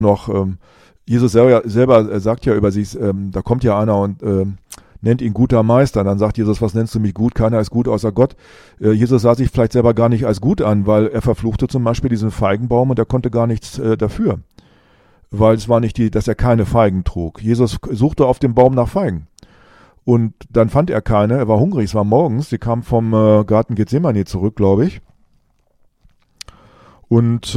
noch, Jesus selber sagt ja über sich, da kommt ja einer und nennt ihn guter Meister. Dann sagt Jesus, was nennst du mich gut? Keiner ist gut außer Gott. Jesus sah sich vielleicht selber gar nicht als gut an, weil er verfluchte zum Beispiel diesen Feigenbaum und er konnte gar nichts dafür. Weil es war nicht dass er keine Feigen trug. Jesus suchte auf dem Baum nach Feigen. Und dann fand er keine, er war hungrig, es war morgens, sie kam vom Garten Gethsemane zurück, glaube ich. Und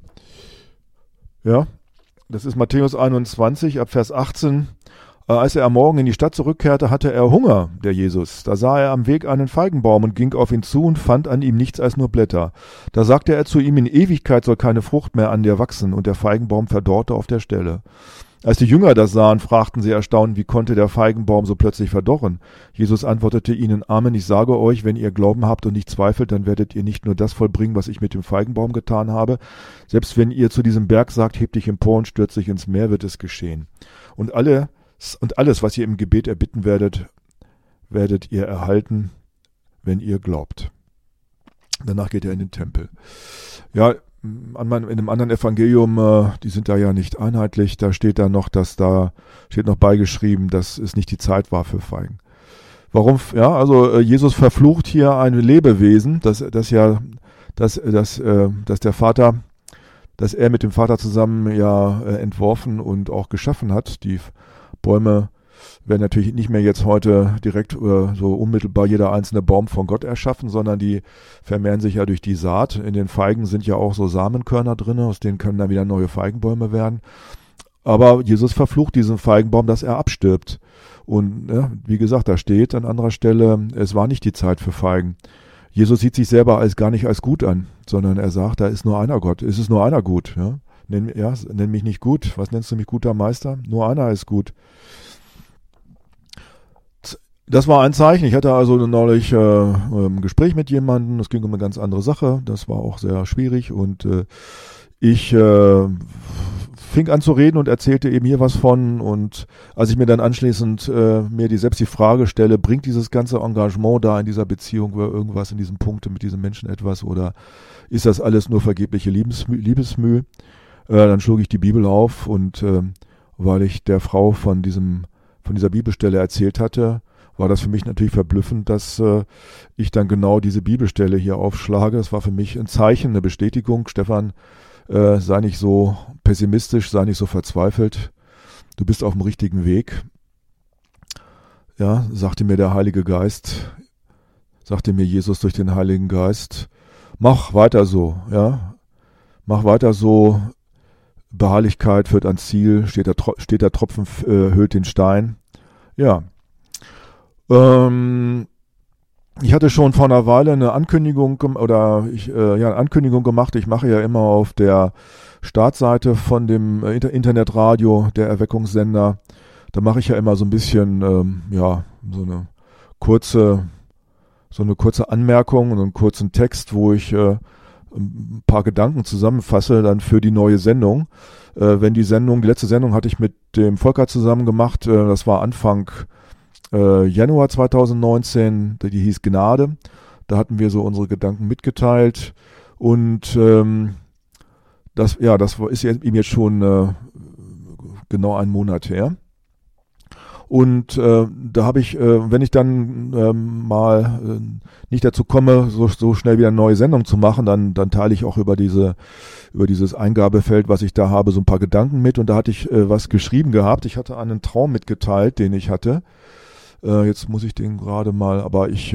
ja, das ist Matthäus 21, ab Vers 18. Als er am Morgen in die Stadt zurückkehrte, hatte er Hunger, der Jesus. Da sah er am Weg einen Feigenbaum und ging auf ihn zu und fand an ihm nichts als nur Blätter. Da sagte er zu ihm, in Ewigkeit soll keine Frucht mehr an dir wachsen, und der Feigenbaum verdorrte auf der Stelle. Als die Jünger das sahen, fragten sie erstaunt, wie konnte der Feigenbaum so plötzlich verdorren? Jesus antwortete ihnen, Amen, ich sage euch, wenn ihr Glauben habt und nicht zweifelt, dann werdet ihr nicht nur das vollbringen, was ich mit dem Feigenbaum getan habe. Selbst wenn ihr zu diesem Berg sagt, heb dich empor und stürz dich ins Meer, wird es geschehen. Und alles, was ihr im Gebet erbitten werdet, werdet ihr erhalten, wenn ihr glaubt. Danach geht er in den Tempel. Ja, in einem anderen Evangelium, die sind da ja nicht einheitlich, da steht noch beigeschrieben, dass es nicht die Zeit war für Feigen. Warum? Ja, also Jesus verflucht hier ein Lebewesen, dass er mit dem Vater zusammen entworfen und auch geschaffen hat. Die Bäume werden natürlich nicht mehr jetzt heute direkt so unmittelbar jeder einzelne Baum von Gott erschaffen, sondern die vermehren sich ja durch die Saat. In den Feigen sind ja auch so Samenkörner drin, aus denen können dann wieder neue Feigenbäume werden. Aber Jesus verflucht diesen Feigenbaum, dass er abstirbt. Und ja, wie gesagt, da steht an anderer Stelle, es war nicht die Zeit für Feigen. Jesus sieht sich selber gar nicht als gut an, sondern er sagt, da ist nur einer Gott. Es ist nur einer gut. Ja? Nenn mich nicht gut. Was nennst du mich, guter Meister? Nur einer ist gut. Das war ein Zeichen. Ich hatte also neulich ein Gespräch mit jemandem. Es ging um eine ganz andere Sache. Das war auch sehr schwierig. Und ich fing an zu reden und erzählte eben hier was von. Und als ich mir dann anschließend mir selbst die Frage stelle, bringt dieses ganze Engagement da in dieser Beziehung oder irgendwas in diesem Punkt mit diesem Menschen etwas? Oder ist das alles nur vergebliche Liebesmüh? Dann schlug ich die Bibel auf und weil ich der Frau von dieser Bibelstelle erzählt hatte, war das für mich natürlich verblüffend, dass ich dann genau diese Bibelstelle hier aufschlage. Das war für mich ein Zeichen, eine Bestätigung. Stefan, sei nicht so pessimistisch, sei nicht so verzweifelt. Du bist auf dem richtigen Weg. Ja, sagte mir der Heilige Geist, sagte mir Jesus durch den Heiligen Geist, mach weiter so, ja. Mach weiter so. Beharrlichkeit führt ans Ziel, steht der Tropfen höhlt den Stein. Ja. Ich hatte schon vor einer Weile eine Ankündigung gemacht. Ich mache ja immer auf der Startseite von dem Internetradio, der Erweckungssender, da mache ich ja immer so ein bisschen, so eine kurze Anmerkung und einen kurzen Text, wo ich ein paar Gedanken zusammenfasse dann für die neue Sendung. Die letzte Sendung hatte ich mit dem Volker zusammen gemacht, das war Anfang Januar 2019, die hieß Gnade. Da hatten wir so unsere Gedanken mitgeteilt und das ist ihm jetzt schon genau einen Monat her. Und da habe ich, wenn ich dann mal nicht dazu komme, so schnell wieder eine neue Sendung zu machen, dann teile ich auch über dieses Eingabefeld, was ich da habe, so ein paar Gedanken mit. Und da hatte ich was geschrieben gehabt. Ich hatte einen Traum mitgeteilt, den ich hatte. Jetzt muss ich den gerade mal, aber ich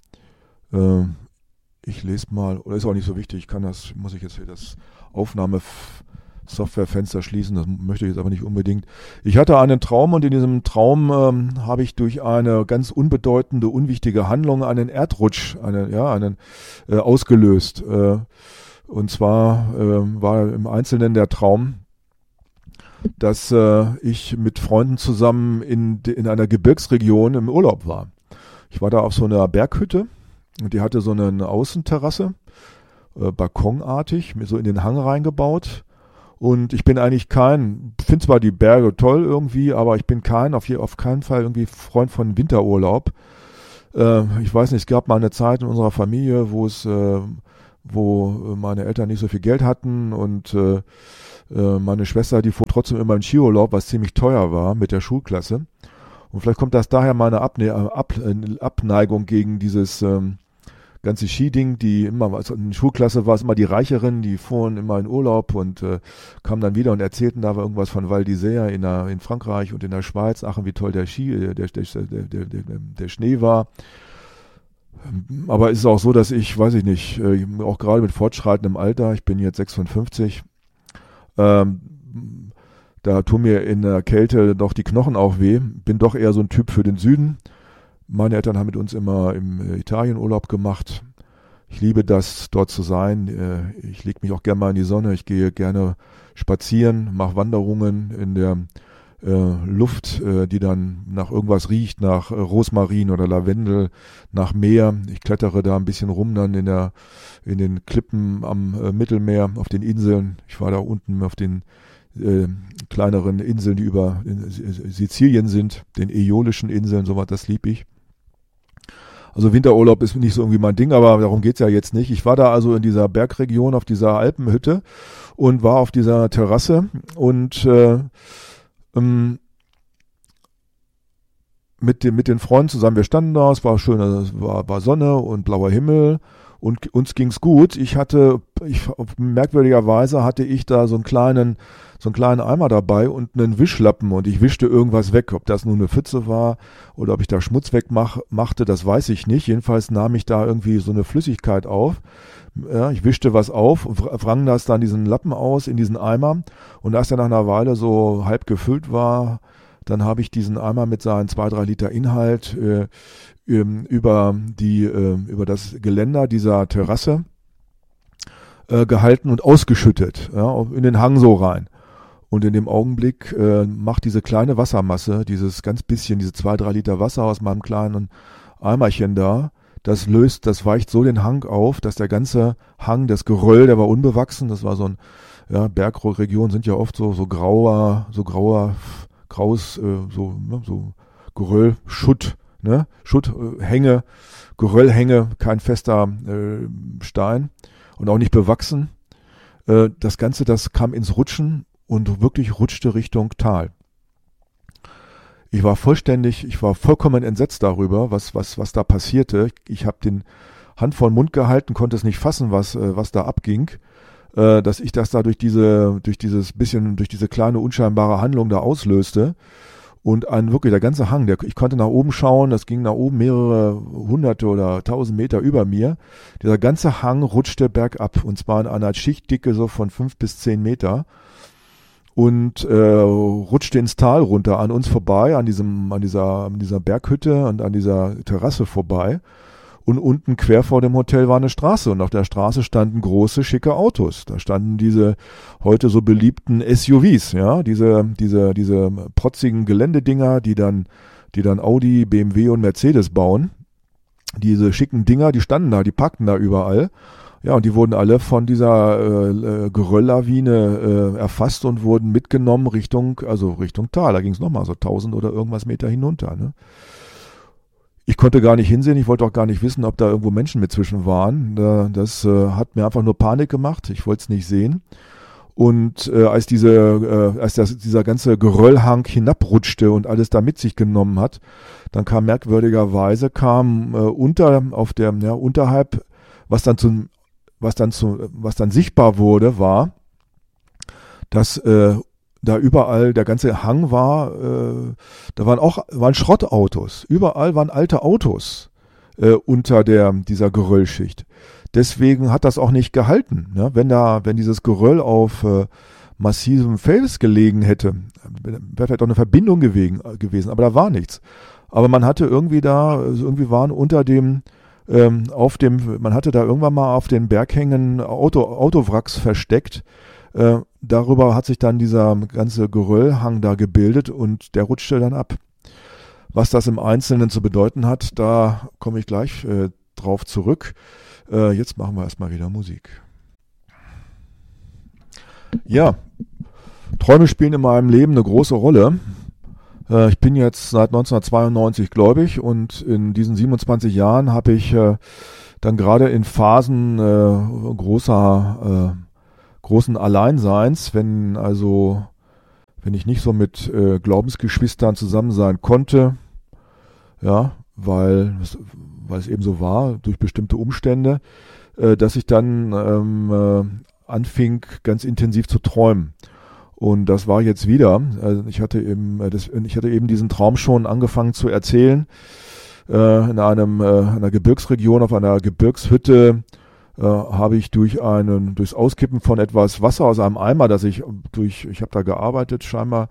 lese mal, oder ist auch nicht so wichtig, muss ich jetzt hier das Aufnahmesoftwarefenster schließen, das möchte ich jetzt aber nicht unbedingt. Ich hatte einen Traum und in diesem Traum habe ich durch eine ganz unbedeutende, unwichtige Handlung einen Erdrutsch, ausgelöst. Und zwar war im Einzelnen der Traum, dass ich mit Freunden zusammen in einer Gebirgsregion im Urlaub war. Ich war da auf so einer Berghütte und die hatte so eine Außenterrasse, balkonartig, so in den Hang reingebaut. Und ich bin eigentlich finde zwar die Berge toll irgendwie, aber ich bin auf keinen Fall irgendwie Freund von Winterurlaub. Ich weiß nicht, es gab mal eine Zeit in unserer Familie, wo meine Eltern nicht so viel Geld hatten und Meine Schwester, die fuhr trotzdem immer in Skiurlaub, was ziemlich teuer war mit der Schulklasse. Und vielleicht kommt das daher meine Abneigung gegen dieses ganze Skiding, die immer, also in der Schulklasse war es immer die Reicheren, die fuhren immer in Urlaub und kamen dann wieder und erzählten da irgendwas von Val d'Isère in Frankreich und in der Schweiz, ach, wie toll der Schnee war. Aber es ist auch so, dass ich, weiß ich nicht, auch gerade mit fortschreitendem Alter, ich bin jetzt 56, da tun mir in der Kälte doch die Knochen auch weh. Bin doch eher so ein Typ für den Süden. Meine Eltern haben mit uns immer im Italien Urlaub gemacht. Ich liebe das, dort zu sein. Ich lege mich auch gerne mal in die Sonne. Ich gehe gerne spazieren, mache Wanderungen in der Luft, die dann nach irgendwas riecht, nach Rosmarin oder Lavendel, nach Meer. Ich klettere da ein bisschen rum dann in den Klippen am Mittelmeer, auf den Inseln. Ich war da unten auf den kleineren Inseln, die über Sizilien sind, den Äolischen Inseln, sowas, das lieb ich. Also Winterurlaub ist nicht so irgendwie mein Ding, aber darum geht's ja jetzt nicht. Ich war da also in dieser Bergregion, auf dieser Alpenhütte und war auf dieser Terrasse und mit den Freunden zusammen, wir standen da, es war schön, es war Sonne und blauer Himmel und uns ging's gut. Merkwürdigerweise hatte ich da so einen kleinen Eimer dabei und einen Wischlappen und ich wischte irgendwas weg. Ob das nur eine Pfütze war oder ob ich da Schmutz wegmachte, das weiß ich nicht. Jedenfalls nahm ich da irgendwie so eine Flüssigkeit auf. Ja, ich wischte was auf, wrang das dann diesen Lappen aus in diesen Eimer und als der nach einer Weile so halb gefüllt war, dann habe ich diesen Eimer mit seinen 2-3 Liter Inhalt über das Geländer dieser Terrasse gehalten und ausgeschüttet, ja, in den Hang so rein. Und in dem Augenblick macht diese kleine Wassermasse, dieses ganz bisschen, diese 2-3 Liter Wasser aus meinem kleinen Eimerchen da, das weicht so den Hang auf, dass der ganze Hang, das Geröll, der war unbewachsen, das war so ein, ja, Bergregionen sind ja oft so graues, so Geröll, Schutt, ne? Schutthänge, Geröllhänge, kein fester Stein und auch nicht bewachsen. Das Ganze, das kam ins Rutschen und wirklich rutschte Richtung Tal. Ich war vollkommen entsetzt darüber, was da passierte. Ich habe den Hand vor den Mund gehalten, konnte es nicht fassen, was da abging, dass ich das da durch diese kleine unscheinbare Handlung da auslöste. Und wirklich der ganze Hang, ich konnte nach oben schauen, das ging nach oben mehrere hunderte oder 1000 Meter über mir. Dieser ganze Hang rutschte bergab und zwar in einer Schichtdicke so von 5 bis 10 Meter. Und rutschte ins Tal runter, an uns vorbei, an dieser Berghütte und an dieser Terrasse vorbei. Und unten quer vor dem Hotel war eine Straße und auf der Straße standen große, schicke Autos. Da standen diese heute so beliebten SUVs, ja, diese protzigen Geländedinger, die dann Audi, BMW und Mercedes bauen. Diese schicken Dinger, die standen da, die parkten da überall. Ja, und die wurden alle von dieser Gerölllawine erfasst und wurden mitgenommen Richtung Tal. Da ging es nochmal so 1000 oder irgendwas Meter hinunter. Ne? Ich konnte gar nicht hinsehen, ich wollte auch gar nicht wissen, ob da irgendwo Menschen mit zwischen waren. Das hat mir einfach nur Panik gemacht, ich wollte es nicht sehen. Und als dieser ganze Geröllhang hinabrutschte und alles da mit sich genommen hat, dann kam merkwürdigerweise unterhalb, was dann sichtbar wurde, war, dass da überall der ganze Hang war, da waren Schrottautos, überall waren alte Autos unter dieser Geröllschicht. Deswegen hat das auch nicht gehalten. Ne? Wenn dieses Geröll auf massivem Fels gelegen hätte, wäre vielleicht auch eine Verbindung gewesen, aber da war nichts. Aber man hatte irgendwie waren unter dem man hatte da irgendwann mal auf den Berghängen Autowracks versteckt. Darüber hat sich dann dieser ganze Geröllhang da gebildet und der rutschte dann ab. Was das im Einzelnen zu bedeuten hat, da komme ich gleich drauf zurück. Jetzt machen wir erstmal wieder Musik. Ja, Träume spielen in meinem Leben eine große Rolle. Ich bin jetzt seit 1992 gläubig und in diesen 27 Jahren habe ich dann gerade in Phasen großer großen Alleinseins, wenn ich nicht so mit Glaubensgeschwistern zusammen sein konnte, ja, weil es eben so war, durch bestimmte Umstände, dass ich dann anfing, ganz intensiv zu träumen. Und das war jetzt wieder. Also ich hatte eben diesen Traum schon angefangen zu erzählen. In einer Gebirgsregion, auf einer Gebirgshütte, habe ich durchs Auskippen von etwas Wasser aus einem Eimer, ich habe da gearbeitet scheinbar,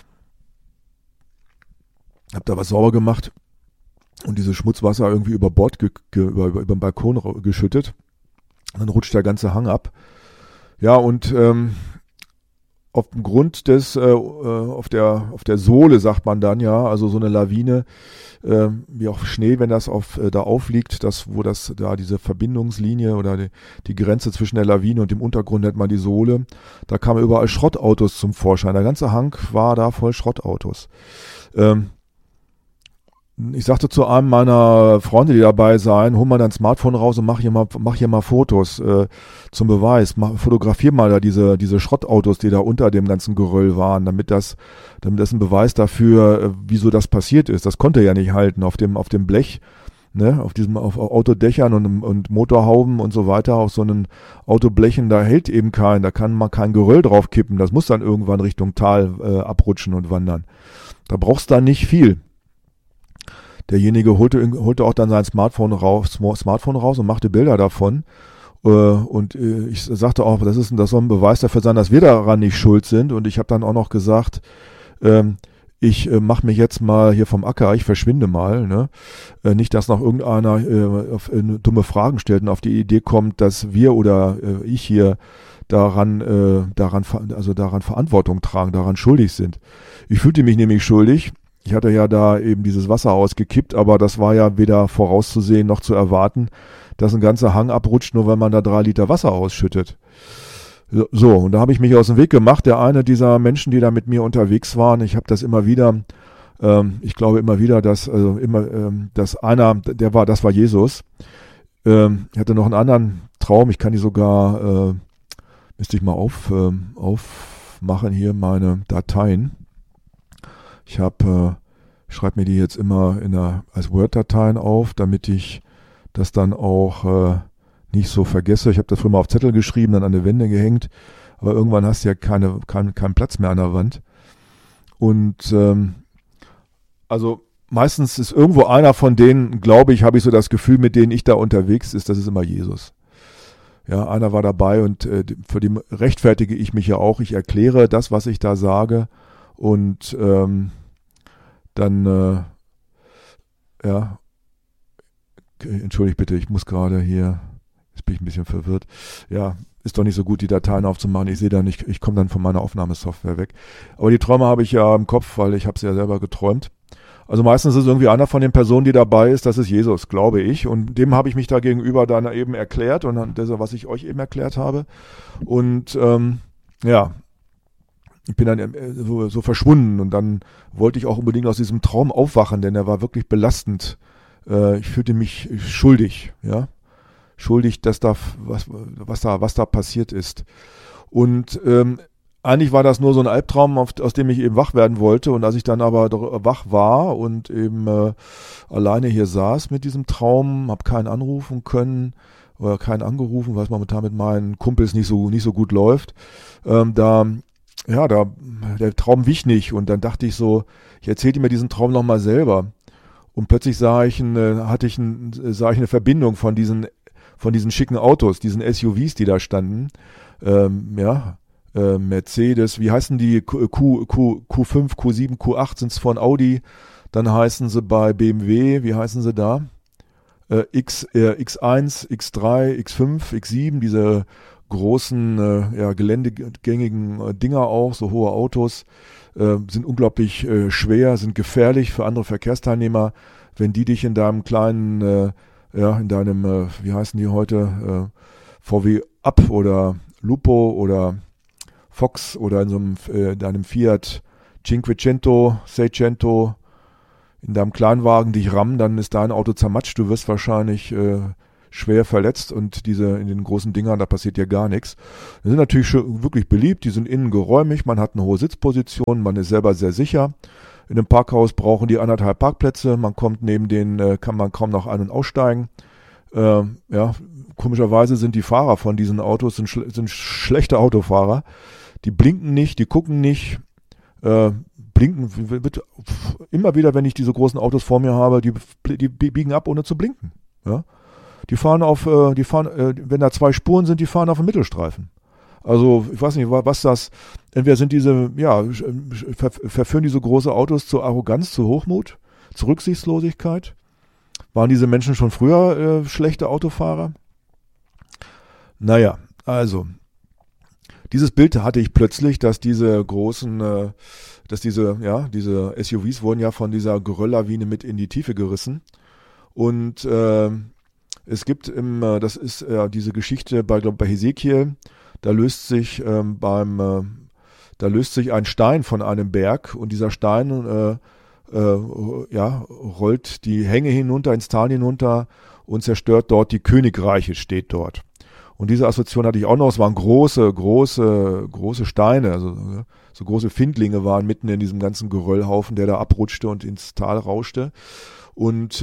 habe da was sauber gemacht und dieses Schmutzwasser irgendwie über Bord, über den Balkon geschüttet. Und dann rutscht der ganze Hang ab. Ja, und auf dem Grund auf der Sohle, sagt man dann, ja, also so eine Lawine, wie auch Schnee, wenn das da aufliegt, da diese Verbindungslinie oder die Grenze zwischen der Lawine und dem Untergrund nennt man die Sohle, da kamen überall Schrottautos zum Vorschein. Der ganze Hang war da voll Schrottautos. Ich sagte zu einem meiner Freunde, die dabei seien, hol mal dein Smartphone raus und mach hier mal Fotos zum Beweis. Fotografier mal da diese Schrottautos, die da unter dem ganzen Geröll waren, damit das ein Beweis dafür, wieso das passiert ist. Das konnte er ja nicht halten auf dem Blech, ne, auf Autodächern und Motorhauben und so weiter, auf so einen Autoblechen, da hält eben da kann man kein Geröll drauf kippen. Das muss dann irgendwann Richtung Tal abrutschen und wandern. Da brauchst du dann nicht viel. Derjenige holte auch dann sein Smartphone raus und machte Bilder davon. Und ich sagte auch, das soll ein Beweis dafür sein, dass wir daran nicht schuld sind. Und ich habe dann auch noch gesagt, ich mache mich jetzt mal hier vom Acker, ich verschwinde mal. Ne? Nicht, dass noch irgendeiner dumme Fragen stellt und auf die Idee kommt, dass wir oder ich hier daran Verantwortung tragen, daran schuldig sind. Ich fühlte mich nämlich schuldig. Ich hatte ja da eben dieses Wasser ausgekippt, aber das war ja weder vorauszusehen noch zu erwarten, dass ein ganzer Hang abrutscht, nur weil man da 3 Liter Wasser ausschüttet. So, und da habe ich mich aus dem Weg gemacht. Der eine dieser Menschen, die da mit mir unterwegs waren, ich habe das immer wieder, ich glaube immer wieder, dass das war Jesus. Ich hatte noch einen anderen Traum, ich kann die sogar, müsste ich mal aufmachen hier, meine Dateien. Ich schreibe mir die jetzt immer als Word-Dateien auf, damit ich das dann auch nicht so vergesse. Ich habe das früher mal auf Zettel geschrieben, dann an die Wände gehängt, aber irgendwann hast du ja keinen Platz mehr an der Wand. Und also meistens ist irgendwo einer von denen, glaube ich, habe ich so das Gefühl, mit denen ich da unterwegs ist, das ist immer Jesus. Ja, einer war dabei und für den rechtfertige ich mich ja auch. Ich erkläre das, was ich da sage. Und dann, entschuldigt bitte, ich muss gerade hier, jetzt bin ich ein bisschen verwirrt. Ja, ist doch nicht so gut, die Dateien aufzumachen. Ich sehe da nicht, ich komme dann von meiner Aufnahmesoftware weg. Aber die Träume habe ich ja im Kopf, weil ich habe es ja selber geträumt. Also meistens ist irgendwie einer von den Personen, die dabei ist, das ist Jesus, glaube ich. Und dem habe ich mich da gegenüber dann eben erklärt und dann das, was ich euch eben erklärt habe. Und ich bin dann so verschwunden und dann wollte ich auch unbedingt aus diesem Traum aufwachen, denn er war wirklich belastend. Ich fühlte mich schuldig, ja. Schuldig, dass da was da passiert ist. Und eigentlich war das nur so ein Albtraum, aus dem ich eben wach werden wollte. Und als ich dann aber wach war und eben alleine hier saß mit diesem Traum, habe keinen anrufen können oder keinen angerufen, weil es momentan mit meinen Kumpels nicht so gut läuft, der Traum wich nicht und dann dachte ich so, ich erzählte mir diesen Traum nochmal selber und plötzlich sah ich eine Verbindung von diesen schicken Autos, diesen SUVs, die da standen, Mercedes, wie heißen die, Q5, Q7, Q8 sind es von Audi, dann heißen sie bei BMW, wie heißen sie da? X1, X3, X5, X7, diese großen, geländegängigen Dinger auch, so hohe Autos, sind unglaublich schwer, sind gefährlich für andere Verkehrsteilnehmer, wenn die dich in deinem kleinen, wie heißen die heute, VW Up oder Lupo oder Fox oder in so einem deinem Fiat Cinquecento, in deinem Kleinwagen dich rammen, dann ist dein Auto zermatscht, du wirst wahrscheinlich schwer verletzt und in den großen Dingern, da passiert ja gar nichts. Die sind natürlich schon wirklich beliebt, die sind innen geräumig, man hat eine hohe Sitzposition, man ist selber sehr sicher. In einem Parkhaus brauchen die 1,5 Parkplätze, man kommt neben denen, kann man kaum noch ein- und aussteigen. Ja, komischerweise sind die Fahrer von diesen Autos sind schlechte Autofahrer. Die blinken nicht, die gucken nicht, blinken wird immer wieder, wenn ich diese großen Autos vor mir habe, die biegen ab, ohne zu blinken. Ja? Wenn da 2 Spuren sind, die fahren auf dem Mittelstreifen. Also ich weiß nicht, was das, entweder sind verführen diese große Autos zur Arroganz, zu Hochmut, zu Rücksichtslosigkeit. Waren diese Menschen schon früher schlechte Autofahrer? Naja, also dieses Bild hatte ich plötzlich, dass diese großen, diese SUVs wurden ja von dieser Gerölllawine mit in die Tiefe gerissen. Und es gibt das ist diese Geschichte bei Hesekiel, da löst sich ein Stein von einem Berg und dieser Stein rollt die Hänge hinunter, ins Tal hinunter und zerstört dort die Königreiche, steht dort. Und diese Assoziation hatte ich auch noch, es waren große Steine, also so große Findlinge waren mitten in diesem ganzen Geröllhaufen, der da abrutschte und ins Tal rauschte. Und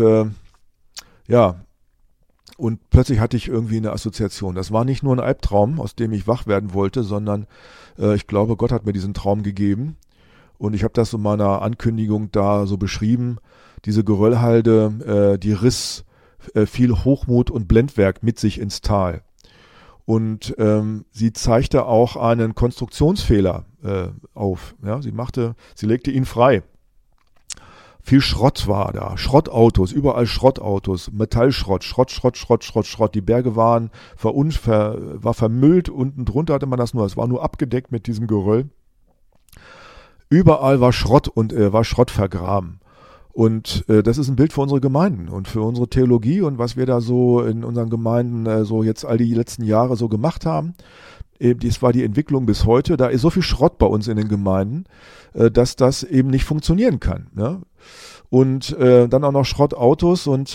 und plötzlich hatte ich irgendwie eine Assoziation. Das war nicht nur ein Albtraum, aus dem ich wach werden wollte, sondern ich glaube, Gott hat mir diesen Traum gegeben. Und ich habe das in meiner Ankündigung da so beschrieben. Diese Geröllhalde, die riss viel Hochmut und Blendwerk mit sich ins Tal. Und sie zeigte auch einen Konstruktionsfehler auf. Ja, sie legte ihn frei. Viel Schrott war da, Schrottautos, überall Schrottautos, Metallschrott, Schrott. Die Berge war vermüllt, unten drunter hatte man das nur, es war nur abgedeckt mit diesem Geröll. Überall war Schrott und war Schrott vergraben. Und das ist ein Bild für unsere Gemeinden und für unsere Theologie und was wir da so in unseren Gemeinden so jetzt all die letzten Jahre so gemacht haben. Das war die Entwicklung bis heute. Da ist so viel Schrott bei uns in den Gemeinden, dass das eben nicht funktionieren kann. Ne? Und dann auch noch Schrottautos und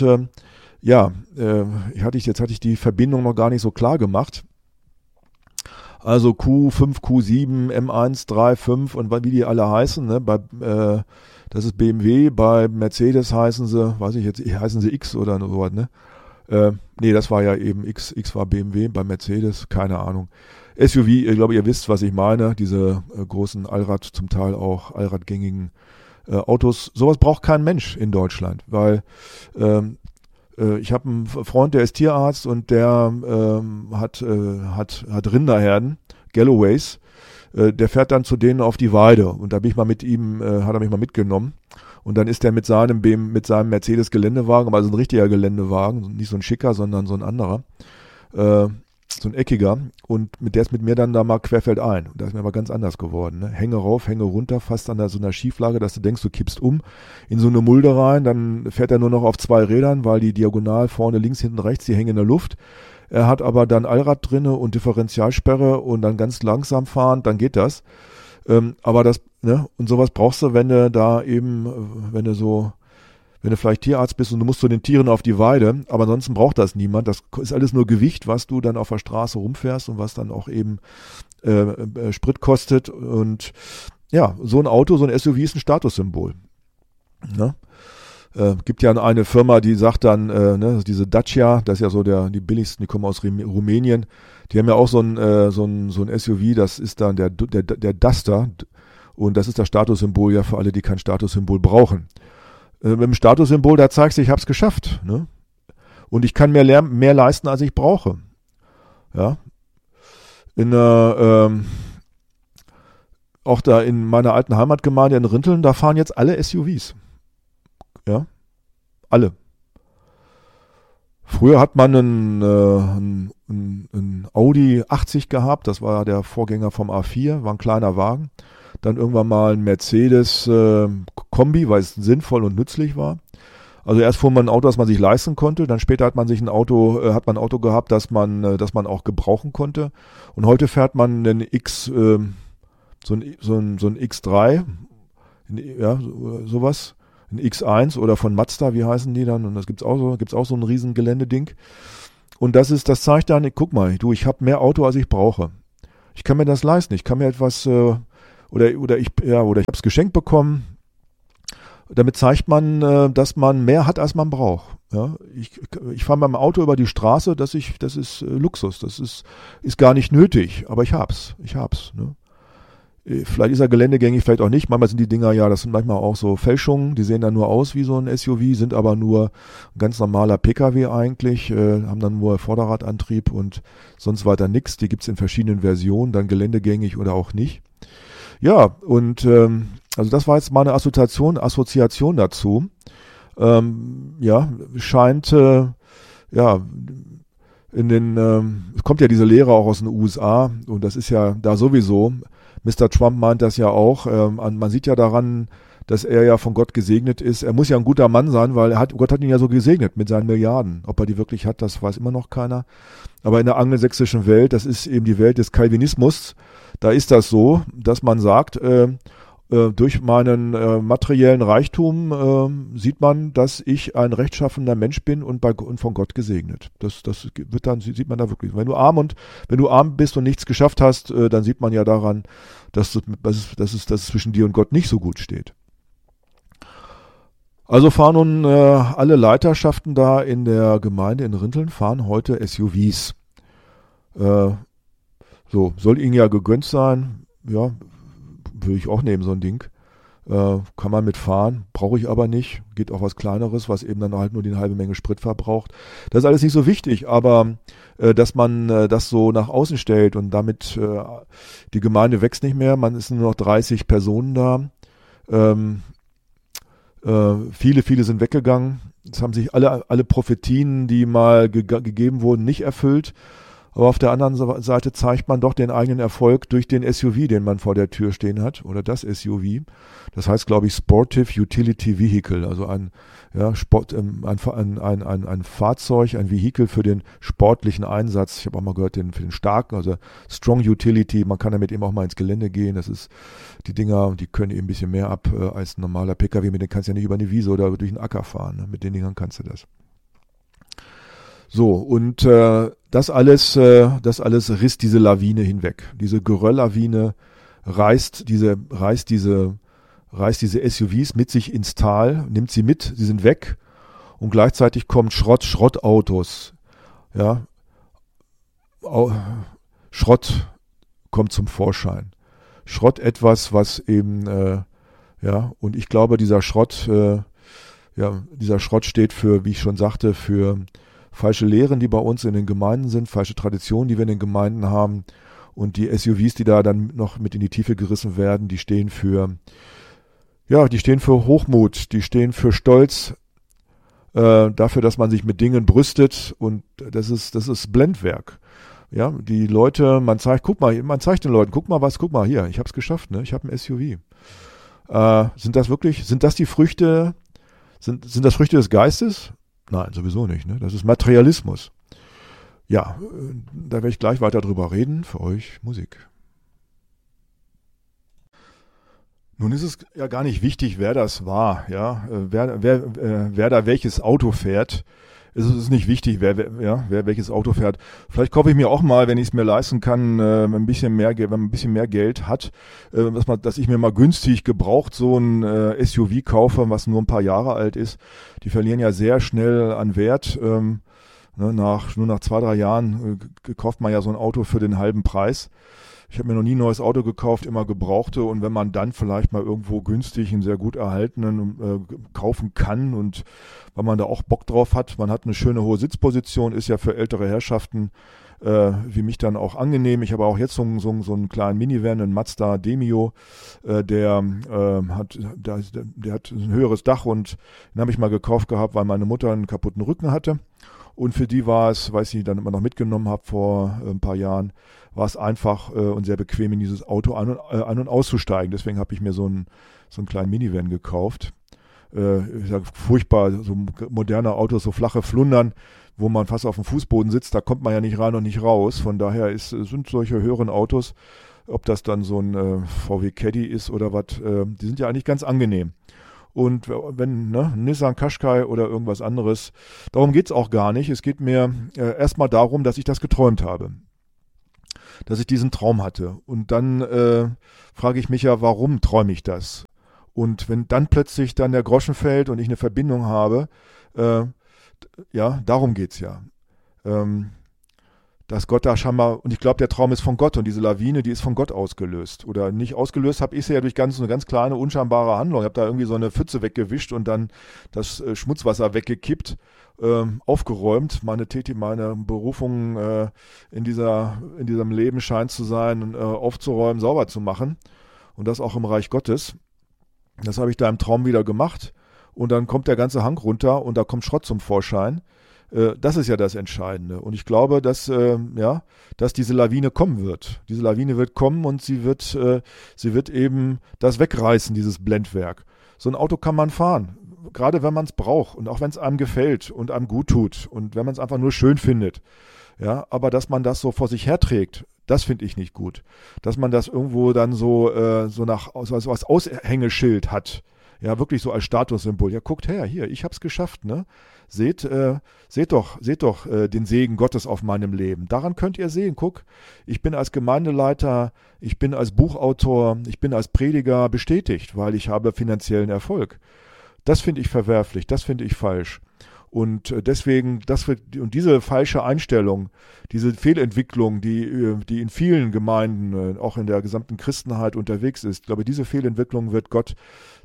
jetzt hatte ich die Verbindung noch gar nicht so klar gemacht. Also Q5, Q7, M1, 3, 5 und wie die alle heißen. Ne? Das ist BMW, bei Mercedes heißen sie X oder so was, ne? Das war ja eben X war BMW, bei Mercedes, keine Ahnung. SUV, ich glaube, ihr wisst, was ich meine, diese großen Allrad, zum Teil auch allradgängigen Autos. Sowas braucht kein Mensch in Deutschland, weil ich habe einen Freund, der ist Tierarzt und der hat Rinderherden, Galloways. Der fährt dann zu denen auf die Weide und da bin ich mal mit ihm, hat er mich mal mitgenommen. Und dann ist er mit seinem Mercedes Geländewagen, also ein richtiger Geländewagen, nicht so ein schicker, sondern so ein anderer, so ein eckiger. Und der ist mit mir dann da mal querfeldein. Und da ist mir aber ganz anders geworden. Ne? Hänge rauf, Hänge runter, fast an so einer Schieflage, dass du denkst, du kippst in so eine Mulde rein. Dann fährt er nur noch auf 2 Rädern, weil die diagonal vorne, links, hinten, rechts, die hängen in der Luft. Er hat aber dann Allrad drinne und Differentialsperre und dann ganz langsam fahren, dann geht das. Aber und sowas brauchst du, wenn du da eben, wenn du vielleicht Tierarzt bist und du musst zu den Tieren auf die Weide, aber ansonsten braucht das niemand. Das ist alles nur Gewicht, was du dann auf der Straße rumfährst und was dann auch eben Sprit kostet. Und ja, so ein Auto, so ein SUV ist ein Statussymbol. Ne? Gibt ja eine Firma, die sagt dann, diese Dacia, das ist ja so die billigsten, die kommen aus Rumänien, die haben ja auch so ein SUV, das ist dann der Duster und das ist das Statussymbol ja für alle, die kein Statussymbol brauchen. Mit dem Statussymbol, da zeigst du, ich habe es geschafft. Ne? Und ich kann mehr leisten, als ich brauche. Ja. Auch da in meiner alten Heimatgemeinde in Rinteln, da fahren jetzt alle SUVs. Ja, alle. Früher hat man einen Audi 80 gehabt, das war der Vorgänger vom A4, war ein kleiner Wagen. Dann irgendwann mal ein Mercedes Kombi, weil es sinnvoll und nützlich war. Also erst fuhr man ein Auto, das man sich leisten konnte, dann später hat man ein Auto gehabt, das man auch gebrauchen konnte. Und heute fährt man einen so ein X3, ja, sowas. Ein X1 oder von Mazda, wie heißen die dann? Und das gibt's auch so ein riesen Geländeding. Und das zeigt dann, guck mal, du, ich habe mehr Auto, als ich brauche. Ich kann mir das leisten. Ich kann mir etwas, oder ich habe es geschenkt bekommen. Damit zeigt man, dass man mehr hat, als man braucht. Ja, ich fahre mit meinem Auto über die Straße, das ist Luxus, das ist gar nicht nötig, aber ich hab's. Ne? Vielleicht ist er geländegängig, vielleicht auch nicht. Manchmal sind die Dinger das sind manchmal auch so Fälschungen, die sehen dann nur aus wie so ein SUV, sind aber nur ein ganz normaler PKW eigentlich, haben dann nur Vorderradantrieb und sonst weiter nichts. Die gibt's in verschiedenen Versionen, dann geländegängig oder auch nicht. Ja, und also das war jetzt meine Assoziation dazu. Scheint es kommt ja diese Lehre auch aus den USA und das ist ja da sowieso. Mr. Trump meint das ja auch. Man sieht ja daran, dass er ja von Gott gesegnet ist. Er muss ja ein guter Mann sein, weil Gott hat ihn ja so gesegnet mit seinen Milliarden. Ob er die wirklich hat, das weiß immer noch keiner. Aber in der angelsächsischen Welt, das ist eben die Welt des Calvinismus, da ist das so, dass man sagt, durch meinen materiellen Reichtum sieht man, dass ich ein rechtschaffener Mensch bin und von Gott gesegnet. Das sieht man da wirklich. Wenn du arm bist und nichts geschafft hast, dann sieht man ja daran, dass es zwischen dir und Gott nicht so gut steht. Also fahren nun alle Leiterschaften da in der Gemeinde in Rinteln fahren heute SUVs. Soll ihnen ja gegönnt sein. Ja, würde ich auch nehmen, so ein Ding. Kann man mitfahren, brauche ich aber nicht. Geht auch was Kleineres, was eben dann halt nur die halbe Menge Sprit verbraucht. Das ist alles nicht so wichtig, aber dass man das so nach außen stellt und damit die Gemeinde wächst nicht mehr, man ist nur noch 30 Personen da. Viele sind weggegangen. Es haben sich alle Prophetien, die mal gegeben wurden, nicht erfüllt. Aber auf der anderen Seite zeigt man doch den eigenen Erfolg durch den SUV, den man vor der Tür stehen hat, oder das SUV. Das heißt, glaube ich, Sportive Utility Vehicle, also ein Fahrzeug, ein Vehikel für den sportlichen Einsatz. Ich habe auch mal gehört, für den starken, also Strong Utility. Man kann damit eben auch mal ins Gelände gehen. Das ist die Dinger, die können eben ein bisschen mehr ab als ein normaler PKW. Mit denen kannst du ja nicht über eine Wiese oder durch einen Acker fahren. Ne? Mit den Dingern kannst du das. So, und das alles riss diese Lawine hinweg. Diese Gerölllawine reißt diese SUVs mit sich ins Tal, nimmt sie mit, sie sind weg und gleichzeitig kommt Schrottautos. Ja, Schrott kommt zum Vorschein. Schrott etwas, was eben, und ich glaube, dieser Schrott steht für, wie ich schon sagte, für falsche Lehren, die bei uns in den Gemeinden sind, falsche Traditionen, die wir in den Gemeinden haben. Und die SUVs, die da dann noch mit in die Tiefe gerissen werden, die stehen für Hochmut, die stehen für Stolz, dafür, dass man sich mit Dingen brüstet, und das ist Blendwerk. Ja, die Leute, man zeigt den Leuten, guck mal hier, ich habe es geschafft, ne? Ich habe ein SUV. Sind das die Früchte, sind das Früchte des Geistes? Nein, sowieso nicht, ne? Das ist Materialismus. Ja, da werde ich gleich weiter drüber reden. Für euch Musik. Nun ist es ja gar nicht wichtig, wer das war, ja, wer da welches Auto fährt. Es ist nicht wichtig, wer welches Auto fährt. Vielleicht kaufe ich mir auch mal, wenn ich es mir leisten kann, wenn man ein bisschen mehr Geld hat, dass ich mir mal günstig gebraucht so ein SUV kaufe, was nur ein paar Jahre alt ist. Die verlieren ja sehr schnell an Wert. Nur nach 2-3 Jahren kauft man ja so ein Auto für den halben Preis. Ich habe mir noch nie ein neues Auto gekauft, immer gebrauchte, und wenn man dann vielleicht mal irgendwo günstig einen sehr gut erhaltenen kaufen kann, und weil man da auch Bock drauf hat, man hat eine schöne hohe Sitzposition, ist ja für ältere Herrschaften wie mich dann auch angenehm. Ich habe auch jetzt so einen kleinen Minivan, einen Mazda Demio, der hat ein höheres Dach, und den habe ich mal gekauft gehabt, weil meine Mutter einen kaputten Rücken hatte. Und für die war es, weil ich sie dann immer noch mitgenommen habe vor ein paar Jahren, war es einfach und sehr bequem, in dieses Auto ein- und auszusteigen. Deswegen habe ich mir so einen kleinen Minivan gekauft. Ich sag, furchtbar, so moderne Autos, so flache Flundern, wo man fast auf dem Fußboden sitzt, da kommt man ja nicht rein und nicht raus. Von daher sind solche höheren Autos, ob das dann so ein VW Caddy ist oder was, die sind ja eigentlich ganz angenehm. Und wenn, ne, Nissan Qashqai oder irgendwas anderes, darum geht's auch gar nicht. Es geht mir erstmal darum, dass ich das geträumt habe. Dass ich diesen Traum hatte. Und dann frage ich mich ja, warum träume ich das? Und wenn dann plötzlich dann der Groschen fällt und ich eine Verbindung habe, ja, darum geht's ja. Dass Gott da scheinbar, und ich glaube, der Traum ist von Gott und diese Lawine, die ist von Gott ausgelöst. Oder nicht ausgelöst habe ich sie ja durch eine ganz kleine, unscheinbare Handlung. Ich habe da irgendwie so eine Pfütze weggewischt und dann das Schmutzwasser weggekippt, aufgeräumt. Meine Berufung in diesem Leben scheint zu sein, aufzuräumen, sauber zu machen. Und das auch im Reich Gottes. Das habe ich da im Traum wieder gemacht. Und dann kommt der ganze Hang runter und da kommt Schrott zum Vorschein. Das ist ja das Entscheidende. Und ich glaube, dass diese Lawine kommen wird. Diese Lawine wird kommen und sie wird eben das wegreißen, dieses Blendwerk. So ein Auto kann man fahren, gerade wenn man es braucht und auch wenn es einem gefällt und einem gut tut und wenn man es einfach nur schön findet. Ja, aber dass man das so vor sich herträgt, das finde ich nicht gut. Dass man das irgendwo dann so als Aushängeschild hat. Ja, wirklich so als Statussymbol. Ja, guckt her, hier, ich hab's geschafft, ne? Seht doch den Segen Gottes auf meinem Leben. Daran könnt ihr sehen, guck, ich bin als Gemeindeleiter, ich bin als Buchautor, ich bin als Prediger bestätigt, weil ich habe finanziellen Erfolg. Das finde ich verwerflich, das finde ich falsch. Und deswegen, diese falsche Einstellung, diese Fehlentwicklung, die in vielen Gemeinden, auch in der gesamten Christenheit unterwegs ist, ich glaube, diese Fehlentwicklung wird Gott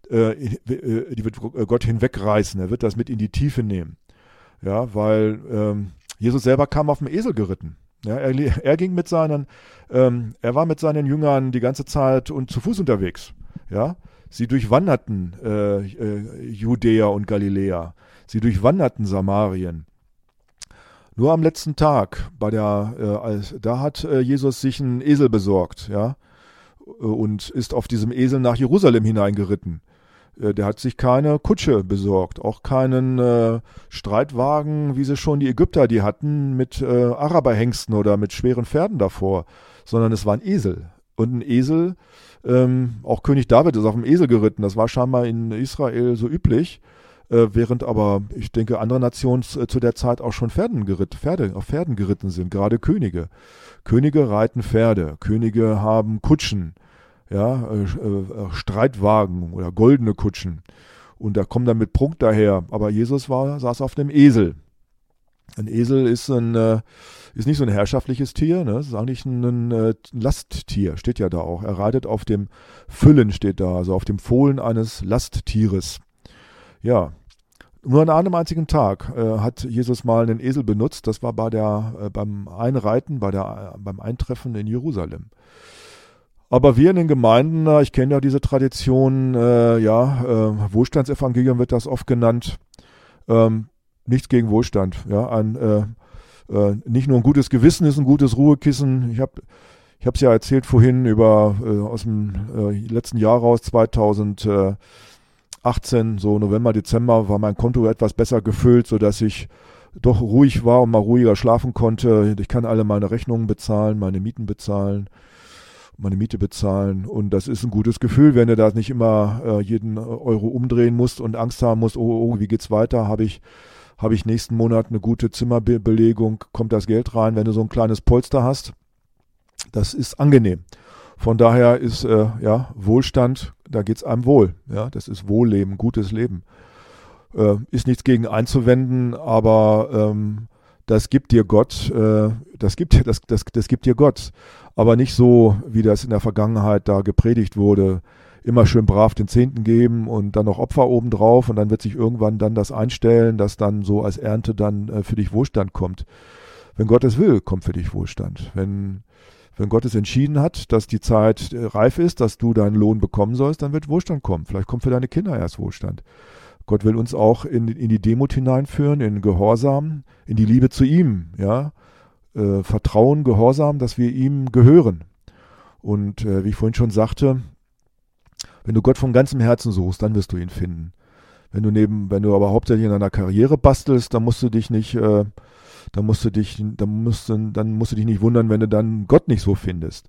hinwegreißen. Er wird das mit in die Tiefe nehmen. Ja, weil Jesus selber kam auf dem Esel geritten. Ja, er war mit seinen Jüngern die ganze Zeit und zu Fuß unterwegs. Ja, sie durchwanderten Judäa und Galiläa. Sie durchwanderten Samarien. Nur am letzten Tag, da hat Jesus sich einen Esel besorgt, ja, und ist auf diesem Esel nach Jerusalem hineingeritten. Der hat sich keine Kutsche besorgt, auch keinen Streitwagen, wie sie schon die Ägypter die hatten, mit Araberhengsten oder mit schweren Pferden davor, sondern es war ein Esel. Und ein Esel, auch König David ist auf dem Esel geritten, das war scheinbar in Israel so üblich. Während aber, ich denke, andere Nationen zu der Zeit auch schon auf Pferden geritten sind, gerade Könige. Könige reiten Pferde, Könige haben Kutschen, ja, Streitwagen oder goldene Kutschen. Und da kommen dann mit Prunk daher. Aber Jesus saß auf einem Esel. Ein Esel ist nicht so ein herrschaftliches Tier, ne? Es ist eigentlich ein Lasttier, steht ja da auch. Er reitet auf dem Füllen, steht da, also auf dem Fohlen eines Lasttieres. Ja, nur an einem einzigen Tag hat Jesus mal einen Esel benutzt. Das war beim Einreiten, beim Eintreffen in Jerusalem. Aber wir in den Gemeinden, ich kenne ja diese Tradition, Wohlstandsevangelium wird das oft genannt. Nichts gegen Wohlstand. Ja, nicht nur ein gutes Gewissen ist ein gutes Ruhekissen. Ich habe es ja erzählt vorhin aus dem letzten Jahr raus, 2018, so November, Dezember, war mein Konto etwas besser gefüllt, sodass ich doch ruhig war und mal ruhiger schlafen konnte. Ich kann alle meine Rechnungen bezahlen, meine Miete bezahlen. Und das ist ein gutes Gefühl, wenn du da nicht immer jeden Euro umdrehen musst und Angst haben musst, oh, wie geht's weiter? Habe ich nächsten Monat eine gute Zimmerbelegung? Kommt das Geld rein, wenn du so ein kleines Polster hast? Das ist angenehm. Von daher ist Wohlstand, da geht's einem wohl. Ja, das ist Wohlleben, gutes Leben. Ist nichts gegen einzuwenden, aber das gibt dir Gott. Das gibt dir Gott. Aber nicht so, wie das in der Vergangenheit da gepredigt wurde. Immer schön brav den Zehnten geben und dann noch Opfer obendrauf und dann wird sich irgendwann dann das einstellen, dass dann so als Ernte dann für dich Wohlstand kommt. Wenn Gott es will, kommt für dich Wohlstand. Wenn Gott es entschieden hat, dass die Zeit reif ist, dass du deinen Lohn bekommen sollst, dann wird Wohlstand kommen. Vielleicht kommt für deine Kinder erst Wohlstand. Gott will uns auch in die Demut hineinführen, in Gehorsam, in die Liebe zu ihm, ja. Vertrauen, Gehorsam, dass wir ihm gehören. Und wie ich vorhin schon sagte, wenn du Gott von ganzem Herzen suchst, dann wirst du ihn finden. Wenn du aber hauptsächlich in deiner Karriere bastelst, dann musst du dich nicht nicht wundern, wenn du dann Gott nicht so findest.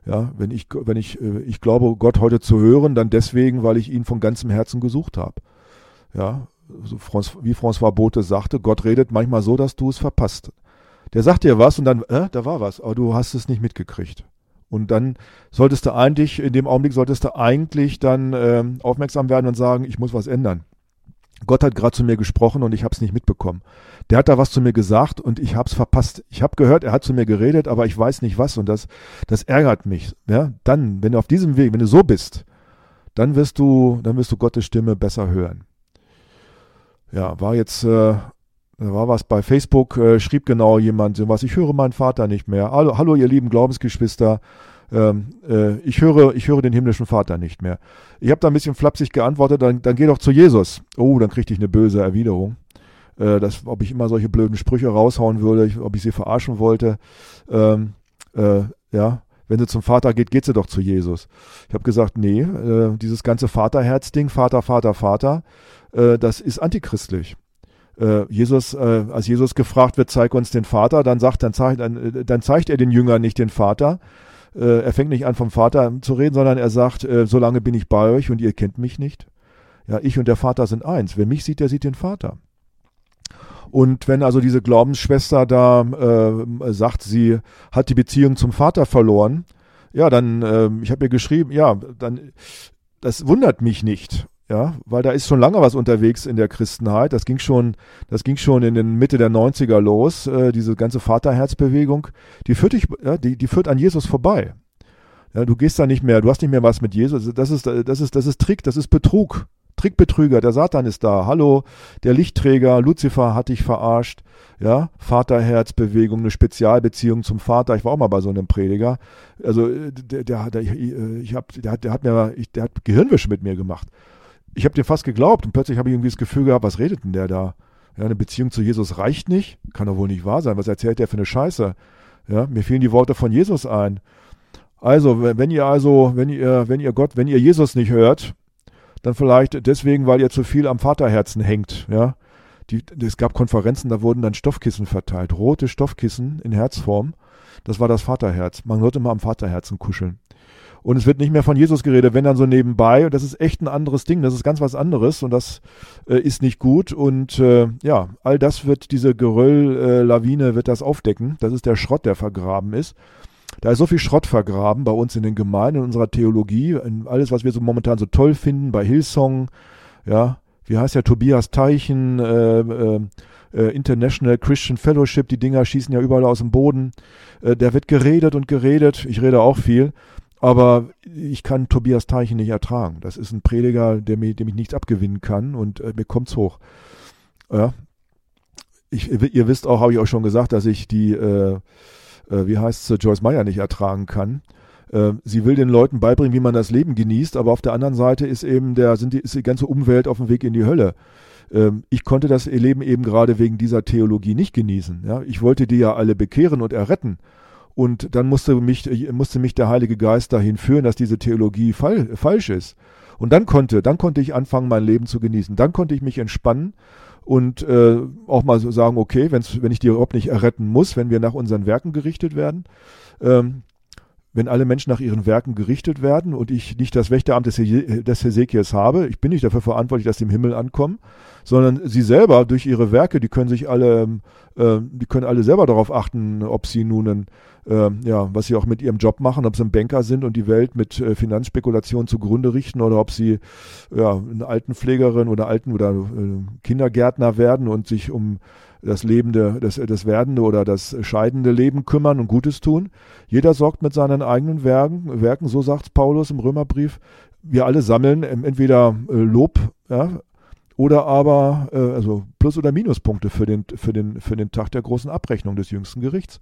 Ja, wenn ich glaube, Gott heute zu hören, dann deswegen, weil ich ihn von ganzem Herzen gesucht habe. Ja, so wie François Bothe sagte, Gott redet manchmal so, dass du es verpasst. Der sagt dir was und dann, da war was, aber du hast es nicht mitgekriegt. Und dann in dem Augenblick solltest du eigentlich dann aufmerksam werden und sagen, ich muss was ändern. Gott hat gerade zu mir gesprochen und ich habe es nicht mitbekommen. Der hat da was zu mir gesagt und ich habe es verpasst. Ich habe gehört, er hat zu mir geredet, aber ich weiß nicht was und das ärgert mich. Ja? Dann, wenn du auf diesem Weg, wenn du so bist, dann wirst du Gottes Stimme besser hören. Ja, war was bei Facebook, schrieb genau jemand so was, ich höre meinen Vater nicht mehr. Hallo ihr lieben Glaubensgeschwister, ich höre den himmlischen Vater nicht mehr. Ich habe da ein bisschen flapsig geantwortet, dann geh doch zu Jesus. Oh, dann kriegte ich eine böse Erwiderung. Ob ich immer solche blöden Sprüche raushauen würde, ob ich sie verarschen wollte. Ja, wenn sie zum Vater geht sie doch zu Jesus. Ich habe gesagt, nee, dieses ganze Vaterherz-Ding, Vater, das ist antichristlich. Als Jesus gefragt wird, zeig uns den Vater, dann zeigt er den Jüngern nicht den Vater. Er fängt nicht an, vom Vater zu reden, sondern er sagt, solange bin ich bei euch und ihr kennt mich nicht. Ja, ich und der Vater sind eins. Wer mich sieht, der sieht den Vater. Und wenn also diese Glaubensschwester da sagt, sie hat die Beziehung zum Vater verloren, ja, dann, ich habe ihr geschrieben, ja, dann, das wundert mich nicht. Ja, weil da ist schon lange was unterwegs in der Christenheit. Das ging schon in den Mitte der 90er los. Diese ganze Vaterherzbewegung, die führt an Jesus vorbei. Ja, du gehst da nicht mehr, du hast nicht mehr was mit Jesus. Das ist Trick, das ist Betrug. Trickbetrüger, der Satan ist da. Hallo, der Lichtträger, Luzifer hat dich verarscht. Ja, Vaterherzbewegung, eine Spezialbeziehung zum Vater. Ich war auch mal bei so einem Prediger. Also, der hat Gehirnwäsche mit mir gemacht. Ich habe dir fast geglaubt und plötzlich habe ich irgendwie das Gefühl gehabt, was redet denn der da? Ja, eine Beziehung zu Jesus reicht nicht? Kann doch wohl nicht wahr sein. Was erzählt der für eine Scheiße? Ja, mir fehlen die Worte von Jesus ein. Also, wenn ihr Jesus nicht hört, dann vielleicht deswegen, weil ihr zu viel am Vaterherzen hängt. Ja, es gab Konferenzen, da wurden dann Stoffkissen verteilt, rote Stoffkissen in Herzform. Das war das Vaterherz. Man sollte mal am Vaterherzen kuscheln. Und es wird nicht mehr von Jesus geredet, wenn dann so nebenbei. Und das ist echt ein anderes Ding. Das ist ganz was anderes und das ist nicht gut. Und ja, all das wird diese Geröll-Lawine wird das aufdecken. Das ist der Schrott, der vergraben ist. Da ist so viel Schrott vergraben bei uns in den Gemeinden, in unserer Theologie. In alles, was wir so momentan so toll finden, bei Hillsong. Ja, wie heißt der? Tobias Teichen, International Christian Fellowship. Die Dinger schießen ja überall aus dem Boden. Der wird geredet und geredet. Ich rede auch viel. Aber ich kann Tobias Teichen nicht ertragen. Das ist ein Prediger, dem ich nichts abgewinnen kann und mir kommt's hoch. Ja. Ihr wisst auch, habe ich auch schon gesagt, dass ich die, Joyce Meyer nicht ertragen kann. Sie will den Leuten beibringen, wie man das Leben genießt, aber auf der anderen Seite ist eben ist die ganze Umwelt auf dem Weg in die Hölle. Ich konnte das Leben eben gerade wegen dieser Theologie nicht genießen. Ja. Ich wollte die ja alle bekehren und erretten. Und dann musste mich der Heilige Geist dahin führen, dass diese Theologie falsch ist. Und dann konnte ich anfangen, mein Leben zu genießen. Dann konnte ich mich entspannen und auch mal so sagen, okay, wenn ich die überhaupt nicht erretten muss, wenn wir nach unseren Werken gerichtet werden, wenn alle Menschen nach ihren Werken gerichtet werden und ich nicht das Wächteramt des Hesekiels habe, ich bin nicht dafür verantwortlich, dass sie im Himmel ankommen, sondern sie selber durch ihre Werke, die können alle selber darauf achten, ob sie nun was sie auch mit ihrem Job machen, ob sie ein Banker sind und die Welt mit Finanzspekulationen zugrunde richten oder ob sie eine Altenpflegerin oder Kindergärtner werden und sich um das das werdende oder das scheidende Leben kümmern und Gutes tun. Jeder sorgt mit seinen eigenen Werken, so sagt Paulus im Römerbrief. Wir alle sammeln entweder Lob, ja, oder aber also Plus- oder Minuspunkte für den Tag der großen Abrechnung des jüngsten Gerichts.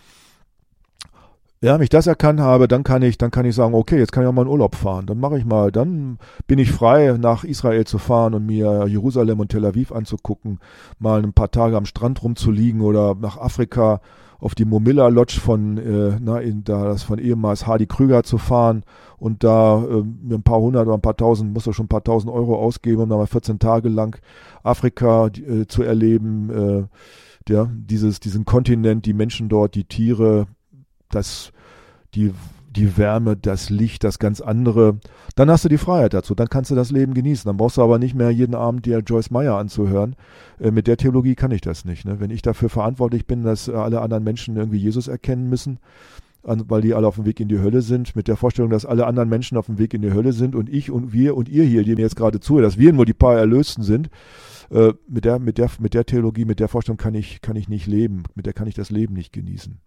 Ja, wenn ich das erkannt habe, dann kann ich sagen, okay, jetzt kann ich auch mal in Urlaub fahren. Dann bin ich frei, nach Israel zu fahren und mir Jerusalem und Tel Aviv anzugucken, mal ein paar Tage am Strand rumzuliegen oder nach Afrika auf die Momilla Lodge von ehemals Hardy Krüger zu fahren und da mir ein paar hundert oder ein paar tausend, muss doch schon ein paar tausend Euro ausgeben, um da mal 14 Tage lang Afrika zu erleben, diesen Kontinent, die Menschen dort, die Tiere, die Wärme, das Licht, das ganz andere. Dann hast du die Freiheit dazu, dann kannst du das Leben genießen. Dann brauchst du aber nicht mehr jeden Abend dir Joyce Meyer anzuhören. Mit der Theologie kann ich das nicht. Ne? Wenn ich dafür verantwortlich bin, dass alle anderen Menschen irgendwie Jesus erkennen müssen, weil die alle auf dem Weg in die Hölle sind, mit der Vorstellung, dass alle anderen Menschen auf dem Weg in die Hölle sind und ich und wir und ihr hier, die mir jetzt gerade zuhört, dass wir nur die paar Erlösten sind, mit der Theologie, mit der Vorstellung kann ich nicht leben, mit der kann ich das Leben nicht genießen.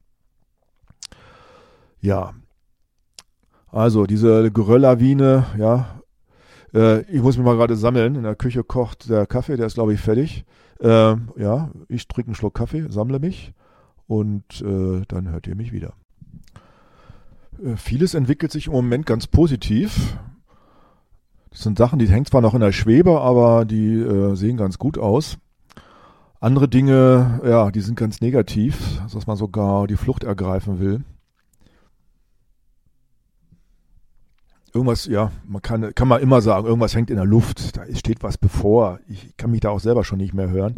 Ja, also diese Gerölllawine, ja, ich muss mich mal gerade sammeln, in der Küche kocht der Kaffee, der ist glaube ich fertig. Ja, ich trinke einen Schluck Kaffee, sammle mich und dann hört ihr mich wieder. Vieles entwickelt sich im Moment ganz positiv. Das sind Sachen, die hängen zwar noch in der Schwebe, aber die sehen ganz gut aus. Andere Dinge, ja, die sind ganz negativ, dass man sogar die Flucht ergreifen will. Irgendwas, ja, kann man immer sagen, irgendwas hängt in der Luft, da steht was bevor. Ich kann mich da auch selber schon nicht mehr hören.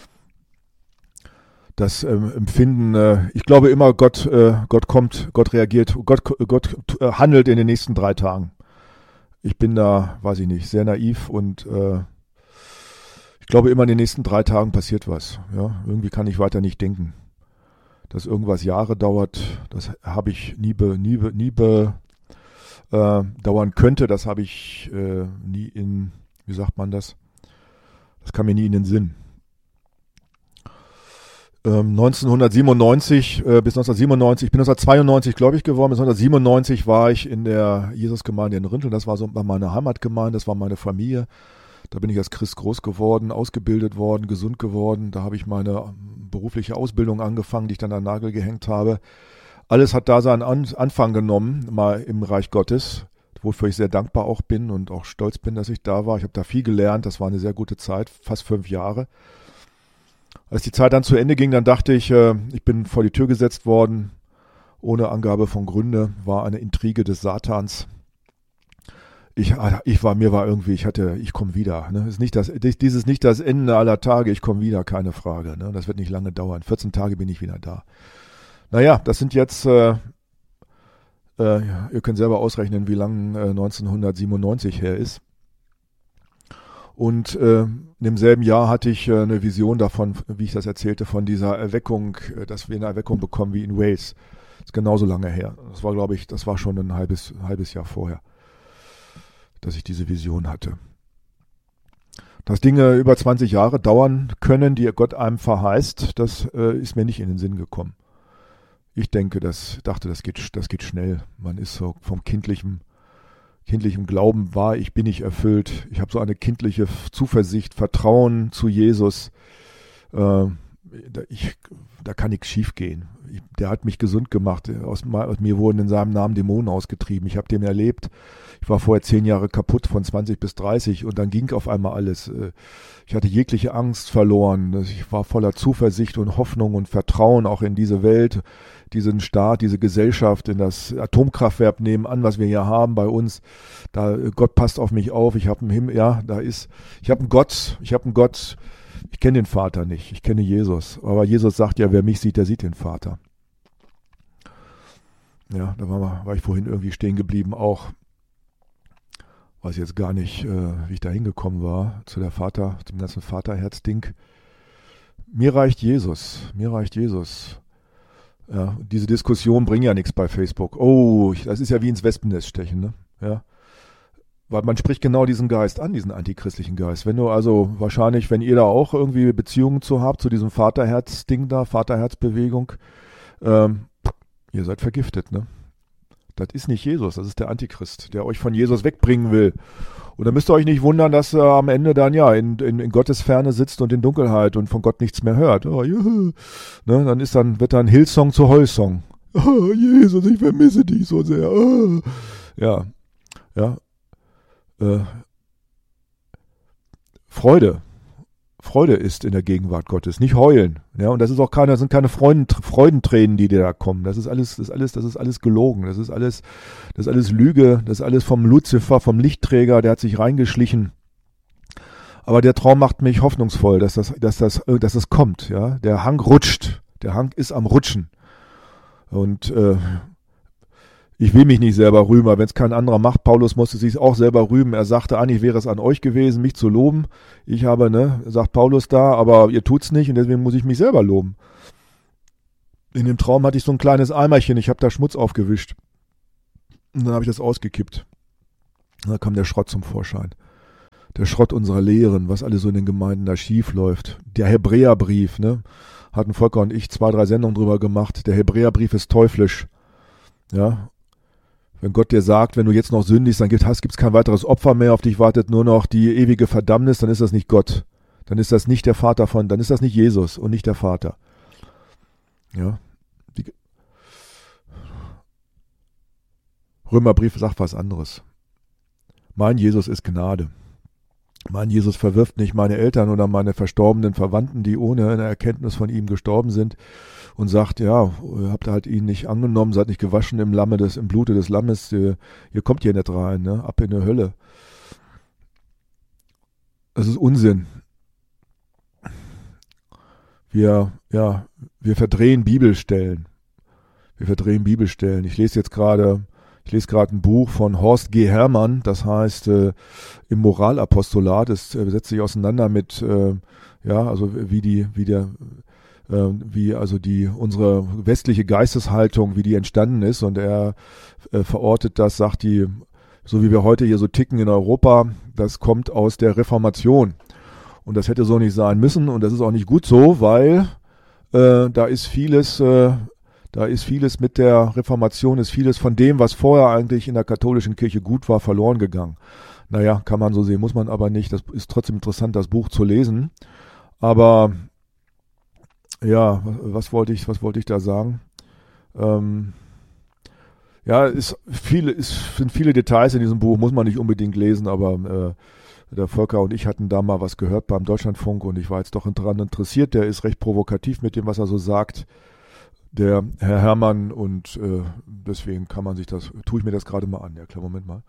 Das Empfinden, ich glaube immer, Gott kommt, Gott reagiert, Gott handelt in den nächsten 3 Tagen. Ich bin da, weiß ich nicht, sehr naiv und ich glaube immer in den nächsten 3 Tagen passiert was. Ja, irgendwie kann ich weiter nicht denken. Dass irgendwas Jahre dauert, das habe ich nie dauern könnte, das habe ich nie wie sagt man das? Das kam mir nie in den Sinn. 1997 bis 1997, ich bin 1992 gläubig geworden, bis 1997 war ich in der Jesusgemeinde in Rinteln, das war so meine Heimatgemeinde, das war meine Familie. Da bin ich als Christ groß geworden, ausgebildet worden, gesund geworden. Da habe ich meine berufliche Ausbildung angefangen, die ich dann an den Nagel gehängt habe. Alles hat da seinen Anfang genommen, mal im Reich Gottes, wofür ich sehr dankbar auch bin und auch stolz bin, dass ich da war. Ich habe da viel gelernt, das war eine sehr gute Zeit, fast 5 Jahre. Als die Zeit dann zu Ende ging, dann dachte ich, ich bin vor die Tür gesetzt worden, ohne Angabe von Gründe, war eine Intrige des Satans. Ich komme wieder. Ne? Dieses ist nicht das Ende aller Tage, ich komme wieder, keine Frage. Ne? Das wird nicht lange dauern. 14 Tage bin ich wieder da. Naja, das sind jetzt, ihr könnt selber ausrechnen, wie lange 1997 her ist. Und in demselben Jahr hatte ich eine Vision davon, wie ich das erzählte, von dieser Erweckung, dass wir eine Erweckung bekommen wie in Wales. Das ist genauso lange her. Das war, glaube ich, das war schon ein halbes Jahr vorher, dass ich diese Vision hatte. Dass Dinge über 20 Jahre dauern können, die Gott einem verheißt, das ist mir nicht in den Sinn gekommen. Ich dachte, das geht schnell. Man ist so vom kindlichem Glauben bin ich erfüllt. Ich habe so eine kindliche Zuversicht, Vertrauen zu Jesus. Da kann nichts schief gehen. Der hat mich gesund gemacht. Aus mir wurden in seinem Namen Dämonen ausgetrieben. Ich habe den erlebt. Ich war vorher 10 Jahre kaputt, von 20 bis 30 und dann ging auf einmal alles. Ich hatte jegliche Angst verloren. Ich war voller Zuversicht und Hoffnung und Vertrauen auch in diese Welt, diesen Staat, diese Gesellschaft, in das Atomkraftwerk nebenan, was wir hier haben bei uns. Da Gott passt auf mich auf. Ich habe einen Himmel, ja, ich habe einen Gott. Ich kenne den Vater nicht, ich kenne Jesus. Aber Jesus sagt ja, wer mich sieht, der sieht den Vater. Ja, da war ich vorhin irgendwie stehen geblieben auch. Weiß jetzt gar nicht, wie ich da hingekommen war, zum ganzen Vaterherz-Ding. Mir reicht Jesus. Ja, diese Diskussionen bringen ja nichts bei Facebook. Oh, das ist ja wie ins Wespennest stechen, ne? Ja. Weil man spricht genau diesen Geist an, diesen antichristlichen Geist. Wenn du also wahrscheinlich, wenn ihr da auch irgendwie Beziehungen zu habt, zu diesem Vaterherz-Ding da, Vaterherzbewegung, ihr seid vergiftet, ne? Das ist nicht Jesus, das ist der Antichrist, der euch von Jesus wegbringen will. Und da müsst ihr euch nicht wundern, dass er am Ende dann ja in Gottes Ferne sitzt und in Dunkelheit und von Gott nichts mehr hört. Oh, yeah. Ne, wird dann Hillsong zu Heulsong. Oh, Jesus, ich vermisse dich so sehr. Oh. Ja. Freude ist in der Gegenwart Gottes, nicht heulen. Ja, und das ist auch sind keine Freudentränen, die dir da kommen. Das ist alles gelogen. Das ist alles Lüge. Das ist alles vom Luzifer, vom Lichtträger, der hat sich reingeschlichen. Aber der Traum macht mich hoffnungsvoll, dass das kommt. Ja, der Hang rutscht. Der Hang ist am Rutschen. Und Ich will mich nicht selber rühmen, aber wenn es kein anderer macht, Paulus musste sich auch selber rühmen. Er sagte, eigentlich wäre es an euch gewesen, mich zu loben. Ich habe, sagt Paulus da, aber ihr tut's nicht und deswegen muss ich mich selber loben. In dem Traum hatte ich so ein kleines Eimerchen, ich habe da Schmutz aufgewischt. Und dann habe ich das ausgekippt. Und dann kam der Schrott zum Vorschein. Der Schrott unserer Lehren, was alles so in den Gemeinden da schief läuft. Der Hebräerbrief, hatten Volker und ich 2, 3 Sendungen drüber gemacht. Der Hebräerbrief ist teuflisch. Ja. Wenn Gott dir sagt, wenn du jetzt noch sündigst, dann gibt's kein weiteres Opfer mehr, auf dich wartet nur noch die ewige Verdammnis, dann ist das nicht Gott. Dann ist das nicht der Vater dann ist das nicht Jesus und nicht der Vater. Ja. Römerbrief sagt was anderes. Mein Jesus ist Gnade. Mein Jesus verwirft nicht meine Eltern oder meine verstorbenen Verwandten, die ohne eine Erkenntnis von ihm gestorben sind, und sagt, ja, ihr habt halt ihn nicht angenommen, seid nicht gewaschen im Blute des Lammes, ihr kommt hier nicht rein, ab in die Hölle. Das ist Unsinn. Wir verdrehen Bibelstellen. Ich lese gerade ein Buch von Horst G. Herrmann, das heißt im Moralapostolat. Es setzt sich auseinander mit, unsere westliche Geisteshaltung, wie die entstanden ist. Und er verortet das, sagt so wie wir heute hier so ticken in Europa, das kommt aus der Reformation. Und das hätte so nicht sein müssen. Und das ist auch nicht gut so, weil da ist vieles mit der Reformation, ist vieles von dem, was vorher eigentlich in der katholischen Kirche gut war, verloren gegangen. Naja, kann man so sehen, muss man aber nicht. Das ist trotzdem interessant, das Buch zu lesen. Aber ja, was wollte ich da sagen? Es sind viele Details in diesem Buch, muss man nicht unbedingt lesen, aber der Volker und ich hatten da mal was gehört beim Deutschlandfunk und ich war jetzt doch daran interessiert. Der ist recht provokativ mit dem, was er so sagt, der Herr Herrmann, und deswegen tue ich mir das gerade mal an. Ja, klar, Moment mal.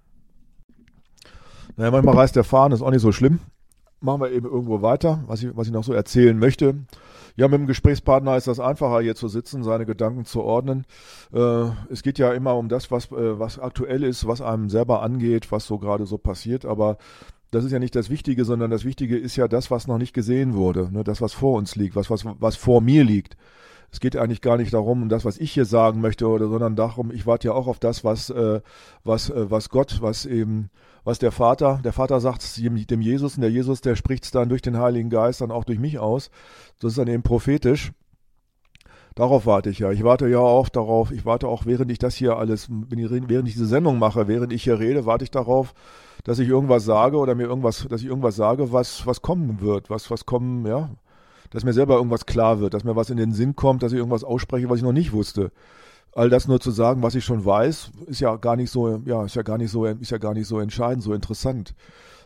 Naja, manchmal reißt der Faden, ist auch nicht so schlimm. Machen wir eben irgendwo weiter, was ich noch so erzählen möchte. Ja, mit dem Gesprächspartner ist das einfacher, hier zu sitzen, seine Gedanken zu ordnen. Es geht ja immer um das, was aktuell ist, was einem selber angeht, was so gerade so passiert. Aber das ist ja nicht das Wichtige, sondern das Wichtige ist ja das, was noch nicht gesehen wurde. Das, was vor uns liegt, was vor mir liegt. Es geht eigentlich gar nicht darum, um das, was ich hier sagen möchte, sondern darum, ich warte ja auch auf das, was Gott, was der Vater sagt es dem Jesus, und der Jesus, der spricht es dann durch den Heiligen Geist dann auch durch mich aus. Das ist dann eben prophetisch. Darauf warte ich ja. Ich warte ja auch darauf, während ich das hier alles, während ich diese Sendung mache, während ich hier rede, warte ich darauf, dass ich irgendwas sage dass ich irgendwas sage, was kommen wird, was kommen, ja, dass mir selber irgendwas klar wird, dass mir was in den Sinn kommt, dass ich irgendwas ausspreche, was ich noch nicht wusste. All das nur zu sagen, was ich schon weiß, ist ja gar nicht so entscheidend, so interessant.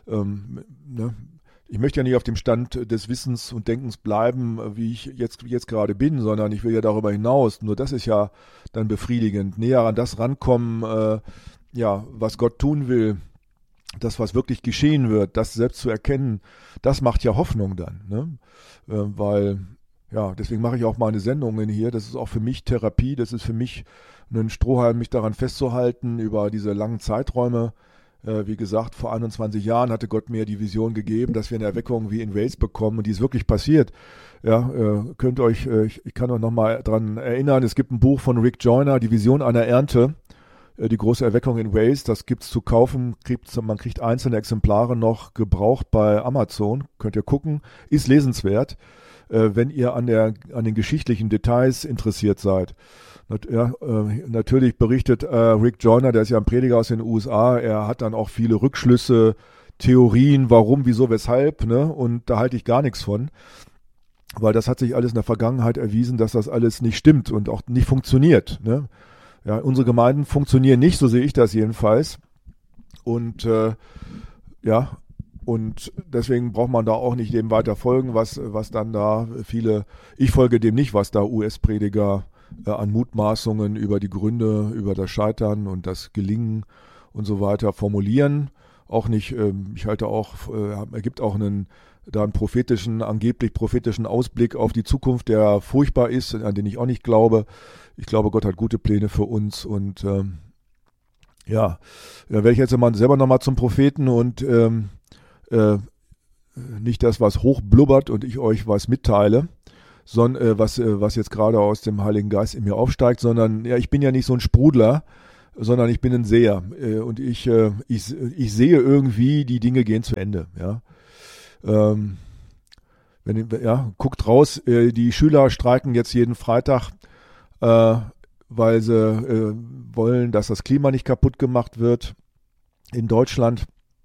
Ich möchte ja nicht auf dem Stand des Wissens und Denkens bleiben, wie ich jetzt gerade bin, sondern ich will ja darüber hinaus. Nur das ist ja dann befriedigend. Näher an das rankommen, was Gott tun will, das, was wirklich geschehen wird, das selbst zu erkennen, das macht ja Hoffnung dann. Deswegen mache ich auch meine Sendungen hier. Das ist auch für mich Therapie. Das ist für mich ein Strohhalm, mich daran festzuhalten über diese langen Zeiträume. Wie gesagt, vor 21 Jahren hatte Gott mir die Vision gegeben, dass wir eine Erweckung wie in Wales bekommen, und die ist wirklich passiert. Ja, ich kann euch nochmal dran erinnern, es gibt ein Buch von Rick Joyner, Die Vision einer Ernte, die große Erweckung in Wales, das gibt's zu kaufen, man kriegt einzelne Exemplare noch gebraucht bei Amazon, könnt ihr gucken, ist lesenswert, wenn ihr an den geschichtlichen Details interessiert seid. Natürlich berichtet Rick Joyner, der ist ja ein Prediger aus den USA, er hat dann auch viele Rückschlüsse, Theorien, warum, wieso, weshalb, und da halte ich gar nichts von, weil das hat sich alles in der Vergangenheit erwiesen, dass das alles nicht stimmt und auch nicht funktioniert. Ja, unsere Gemeinden funktionieren nicht, so sehe ich das jedenfalls. Und und deswegen braucht man da auch nicht dem weiter folgen, was dann da ich folge dem nicht, was da US-Prediger an Mutmaßungen über die Gründe, über das Scheitern und das Gelingen und so weiter formulieren, auch nicht, ich halte auch, er gibt auch einen angeblich prophetischen Ausblick auf die Zukunft, der furchtbar ist, an den ich auch nicht glaube. Ich glaube, Gott hat gute Pläne für uns und ja, werde ich jetzt mal selber nochmal zum Propheten und nicht das, was hochblubbert und ich euch was mitteile, sondern was jetzt gerade aus dem Heiligen Geist in mir aufsteigt, sondern ja, ich bin ja nicht so ein Sprudler, sondern ich bin ein Seher und ich sehe irgendwie, die Dinge gehen zu Ende. Ja, guckt raus, die Schüler streiken jetzt jeden Freitag, weil sie wollen, dass das Klima nicht kaputt gemacht wird in Deutschland.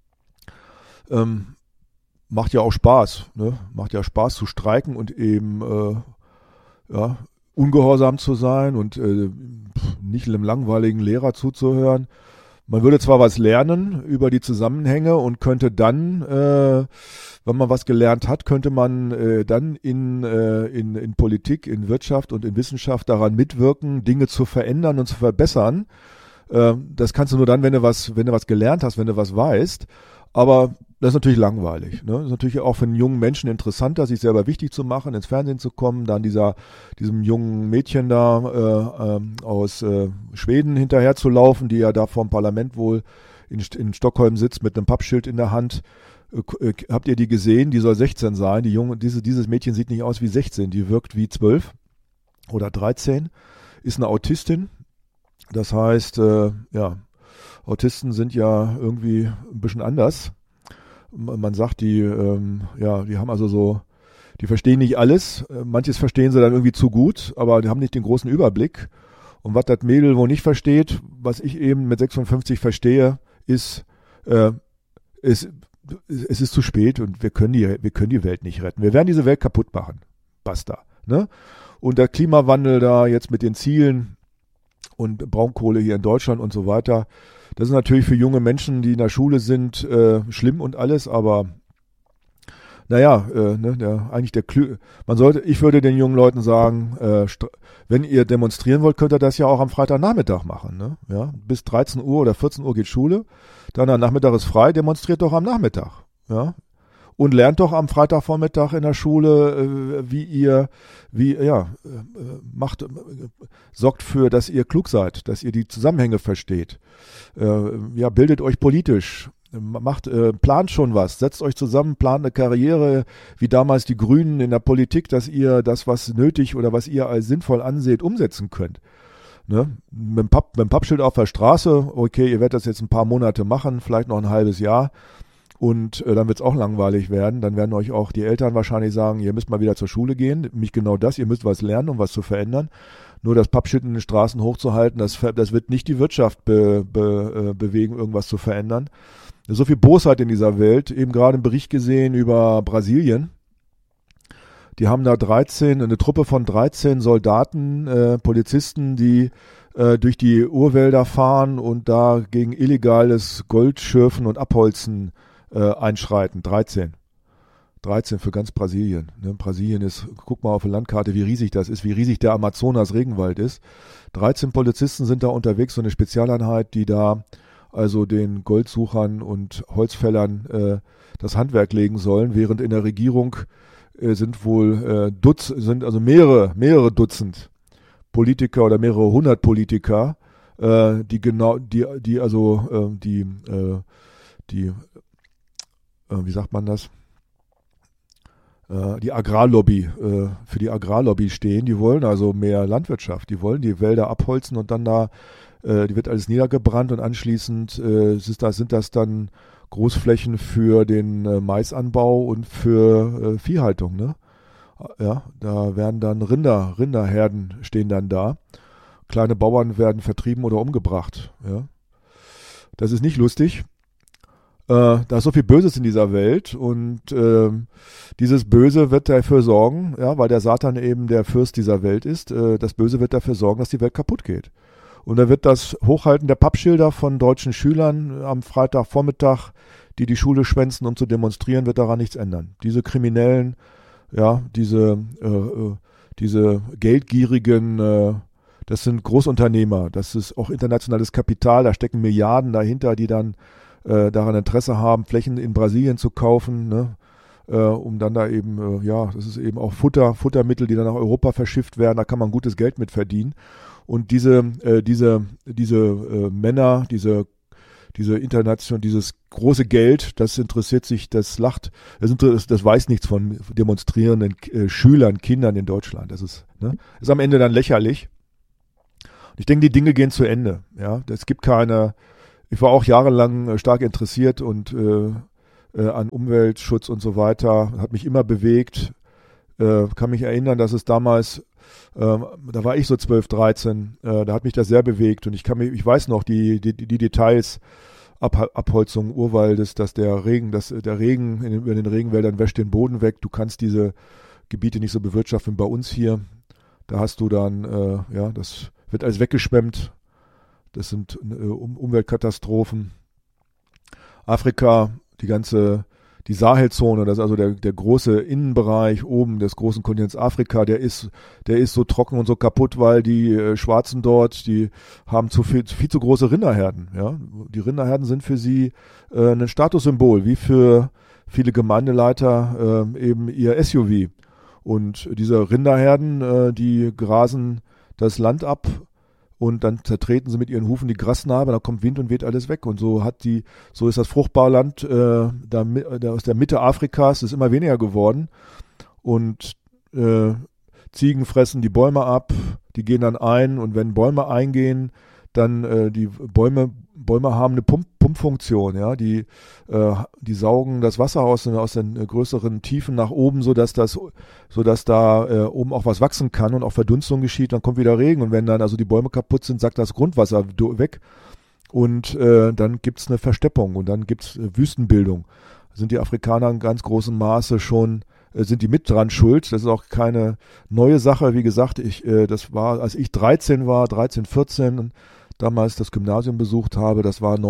Macht ja auch Spaß, ne? Macht ja Spaß zu streiken und eben ungehorsam zu sein und nicht einem langweiligen Lehrer zuzuhören. Man würde zwar was lernen über die Zusammenhänge und könnte dann, wenn man was gelernt hat, könnte man dann in Politik, in Wirtschaft und in Wissenschaft daran mitwirken, Dinge zu verändern und zu verbessern. Das kannst du nur dann, wenn du was gelernt hast, wenn du was weißt. Aber das ist natürlich langweilig. Ne? Das ist natürlich auch für einen jungen Menschen interessanter, sich selber wichtig zu machen, ins Fernsehen zu kommen, dann diesem jungen Mädchen da aus Schweden hinterher zu laufen, die ja da vorm Parlament wohl in Stockholm sitzt mit einem Pappschild in der Hand. Habt ihr die gesehen? Die soll 16 sein. Dieses Mädchen sieht nicht aus wie 16, die wirkt wie 12 oder 13, ist eine Autistin. Das heißt, Autisten sind ja irgendwie ein bisschen anders. Man sagt, die haben also so, die verstehen nicht alles. Manches verstehen sie dann irgendwie zu gut, aber die haben nicht den großen Überblick. Und was das Mädel wohl nicht versteht, was ich eben mit 56 verstehe, ist, es ist zu spät und wir können die Welt nicht retten. Wir werden diese Welt kaputt machen. Basta. Ne? Und der Klimawandel da jetzt mit den Zielen und Braunkohle hier in Deutschland und so weiter, das ist natürlich für junge Menschen, die in der Schule sind, schlimm und alles, aber naja, ich würde den jungen Leuten sagen, wenn ihr demonstrieren wollt, könnt ihr das ja auch am Freitagnachmittag machen. Ne? Ja? Bis 13 Uhr oder 14 Uhr geht Schule, dann am Nachmittag ist frei, demonstriert doch am Nachmittag. Ja? Und lernt doch am Freitagvormittag in der Schule, sorgt für, dass ihr klug seid, dass ihr die Zusammenhänge versteht. Bildet euch politisch, plant schon was, setzt euch zusammen, plant eine Karriere, wie damals die Grünen in der Politik, dass ihr das, was nötig oder was ihr als sinnvoll anseht, umsetzen könnt. Ne? Mit dem Pappschild auf der Straße, okay, ihr werdet das jetzt ein paar Monate machen, vielleicht noch ein halbes Jahr. Und dann wird es auch langweilig werden. Dann werden euch auch die Eltern wahrscheinlich sagen, ihr müsst mal wieder zur Schule gehen. Nämlich genau das, ihr müsst was lernen, um was zu verändern. Nur das Pappschild in den Straßen hochzuhalten, das wird nicht die Wirtschaft bewegen, irgendwas zu verändern. So viel Bosheit in dieser Welt. Eben gerade einen Bericht gesehen über Brasilien. Die haben da eine Truppe von 13 Soldaten, Polizisten, die durch die Urwälder fahren und da gegen illegales Goldschürfen und Abholzen einschreiten. 13 für ganz Brasilien. Ne? Brasilien ist, guck mal auf der Landkarte, wie riesig das ist, wie riesig der Amazonas-Regenwald ist. 13 Polizisten sind da unterwegs, so eine Spezialeinheit, die da also den Goldsuchern und Holzfällern das Handwerk legen sollen, während in der Regierung sind also mehrere Dutzend Politiker oder mehrere hundert Politiker, wie sagt man das? Die Agrarlobby, für die Agrarlobby stehen. Die wollen also mehr Landwirtschaft. Die wollen die Wälder abholzen und dann die wird alles niedergebrannt und anschließend sind das dann Großflächen für den Maisanbau und für Viehhaltung. Ne? Ja, da werden dann Rinderherden stehen dann da. Kleine Bauern werden vertrieben oder umgebracht. Ja? Das ist nicht lustig. Da ist so viel Böses in dieser Welt und dieses Böse wird dafür sorgen, ja, weil der Satan eben der Fürst dieser Welt ist, das Böse wird dafür sorgen, dass die Welt kaputt geht. Und da wird das Hochhalten der Pappschilder von deutschen Schülern am Freitagvormittag, die Schule schwänzen, um zu demonstrieren, wird daran nichts ändern. Diese Kriminellen, ja, diese geldgierigen, das sind Großunternehmer, das ist auch internationales Kapital, da stecken Milliarden dahinter, die dann daran Interesse haben, Flächen in Brasilien zu kaufen, ne? Um dann da eben, das ist eben auch Futtermittel, die dann nach Europa verschifft werden, da kann man gutes Geld mit verdienen. Und diese Männer, diese international, dieses große Geld, das interessiert sich, das weiß nichts von demonstrierenden Schülern, Kindern in Deutschland. Das ist am Ende dann lächerlich. Und ich denke, die Dinge gehen zu Ende. Ja, ich war auch jahrelang stark interessiert und an Umweltschutz und so weiter, hat mich immer bewegt. Kann mich erinnern, dass es damals, da war ich so 12, 13, da hat mich das sehr bewegt und ich weiß noch die Details, Abholzung Urwaldes, dass der Regen über den Regenwäldern wäscht den Boden weg. Du kannst diese Gebiete nicht so bewirtschaften wie bei uns hier. Da hast du dann, das wird alles weggeschwemmt. Das sind Umweltkatastrophen. Afrika, die Sahelzone, das ist also der große Innenbereich oben des großen Kontinents Afrika, der ist so trocken und so kaputt, weil die Schwarzen dort, die haben viel zu große Rinderherden. Ja? Die Rinderherden sind für sie ein Statussymbol, wie für viele Gemeindeleiter eben ihr SUV. Und diese Rinderherden, die grasen das Land ab, und dann zertreten sie mit ihren Hufen die Grasnarbe, da kommt Wind und weht alles weg. Und so ist das fruchtbare Land aus der Mitte Afrikas ist immer weniger geworden. Und Ziegen fressen die Bäume ab, die gehen dann ein. Und wenn Bäume eingehen, dann die Bäume haben eine Pumpfunktion, ja, die saugen das Wasser aus den größeren Tiefen nach oben, sodass da oben auch was wachsen kann und auch Verdunstung geschieht, dann kommt wieder Regen und wenn dann also die Bäume kaputt sind, sackt das Grundwasser weg und dann gibt's eine Versteppung und dann gibt's Wüstenbildung. Sind die Afrikaner in ganz großem Maße schon sind die mit dran schuld. Das ist auch keine neue Sache. Wie gesagt, das war, als ich 13 war, 13, 14, damals das Gymnasium besucht habe, das war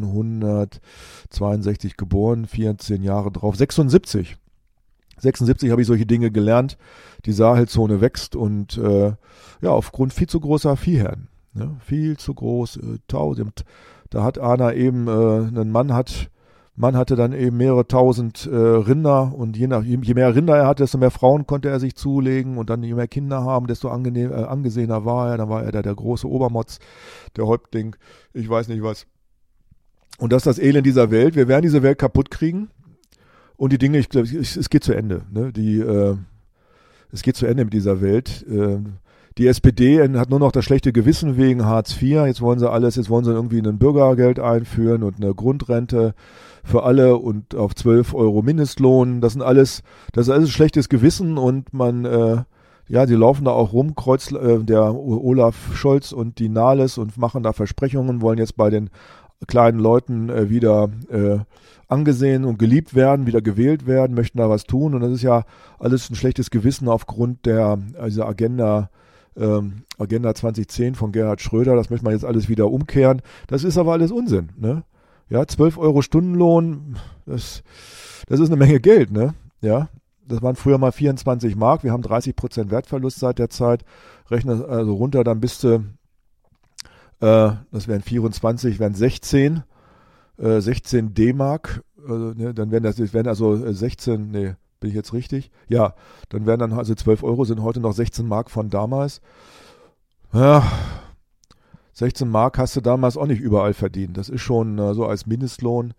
1962 geboren, 14 Jahre drauf, 76 habe ich solche Dinge gelernt. Die Sahelzone wächst und aufgrund viel zu großer Viehherden, viel zu groß, 1000. Da hat einer eben, ein Mann hatte dann eben mehrere tausend Rinder und je mehr Rinder er hatte, desto mehr Frauen konnte er sich zulegen und dann je mehr Kinder haben, desto angesehener war er. Dann war er der große Obermotz, der Häuptling, ich weiß nicht was. Und das ist das Elend dieser Welt. Wir werden diese Welt kaputt kriegen und die Dinge, ich glaube, es geht zu Ende. Ne? Es geht zu Ende mit dieser Welt. Die SPD hat nur noch das schlechte Gewissen wegen Hartz IV. Jetzt wollen sie irgendwie ein Bürgergeld einführen und eine Grundrente für alle und auf 12 Euro Mindestlohn. Das ist alles schlechtes Gewissen und sie laufen da auch rum, der Olaf Scholz und die Nahles und machen da Versprechungen, wollen jetzt bei den kleinen Leuten wieder angesehen und geliebt werden, wieder gewählt werden, möchten da was tun und das ist ja alles ein schlechtes Gewissen aufgrund dieser Agenda 2010 von Gerhard Schröder, das möchte man jetzt alles wieder umkehren. Das ist aber alles Unsinn, ne? Ja, 12 Euro Stundenlohn, das ist eine Menge Geld, ne? Ja, das waren früher mal 24 Mark, wir haben 30% Wertverlust seit der Zeit, rechne also runter, dann bist du, das wären 24, wären 16 D-Mark, dann wären also 16, nee, bin ich jetzt richtig? Ja, dann wären dann also 12 Euro sind heute noch 16 Mark von damals. Ja, 16 Mark hast du damals auch nicht überall verdient. Das ist schon so als Mindestlohn.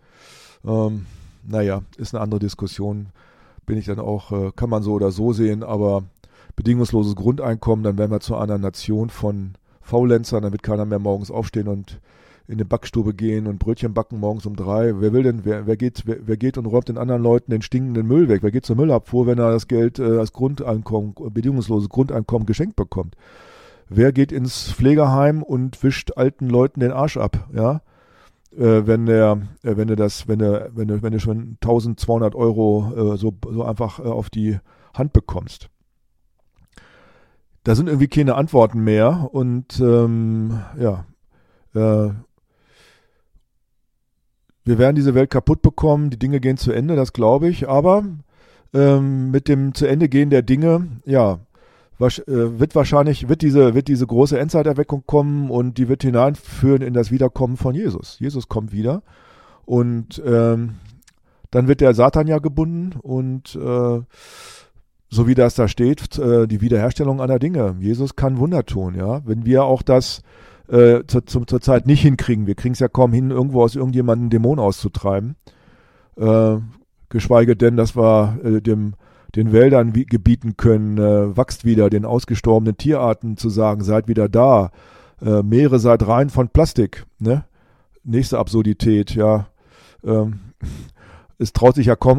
Ist eine andere Diskussion. Bin ich dann auch, kann man so oder so sehen, aber bedingungsloses Grundeinkommen, dann wären wir zu einer Nation von Faulenzern, dann wird keiner mehr morgens aufstehen und in die Backstube gehen und Brötchen backen morgens um 3. Wer geht und räumt den anderen Leuten den stinkenden Müll weg? Wer geht zur Müllabfuhr, wenn er das Geld als Grundeinkommen, bedingungsloses Grundeinkommen geschenkt bekommt? Wer geht ins Pflegeheim und wischt alten Leuten den Arsch ab? Ja, wenn du schon 1.200 Euro so einfach auf die Hand bekommst. Da sind irgendwie keine Antworten mehr und wir werden diese Welt kaputt bekommen, die Dinge gehen zu Ende, das glaube ich, aber mit dem zu Ende gehen der Dinge, wird diese große Endzeiterweckung kommen und die wird hineinführen in das Wiederkommen von Jesus. Jesus kommt wieder Und dann wird der Satan ja gebunden und so wie das da steht, die Wiederherstellung aller Dinge. Jesus kann Wunder tun, ja. Wenn wir auch das zur Zeit nicht hinkriegen, wir kriegen es ja kaum hin, irgendwo aus irgendjemandem einen Dämon auszutreiben, geschweige denn, dass wir den Wäldern gebieten können, wachst wieder, den ausgestorbenen Tierarten zu sagen, seid wieder da, Meere seid rein von Plastik, ne? Nächste Absurdität, ja. Es traut sich ja kaum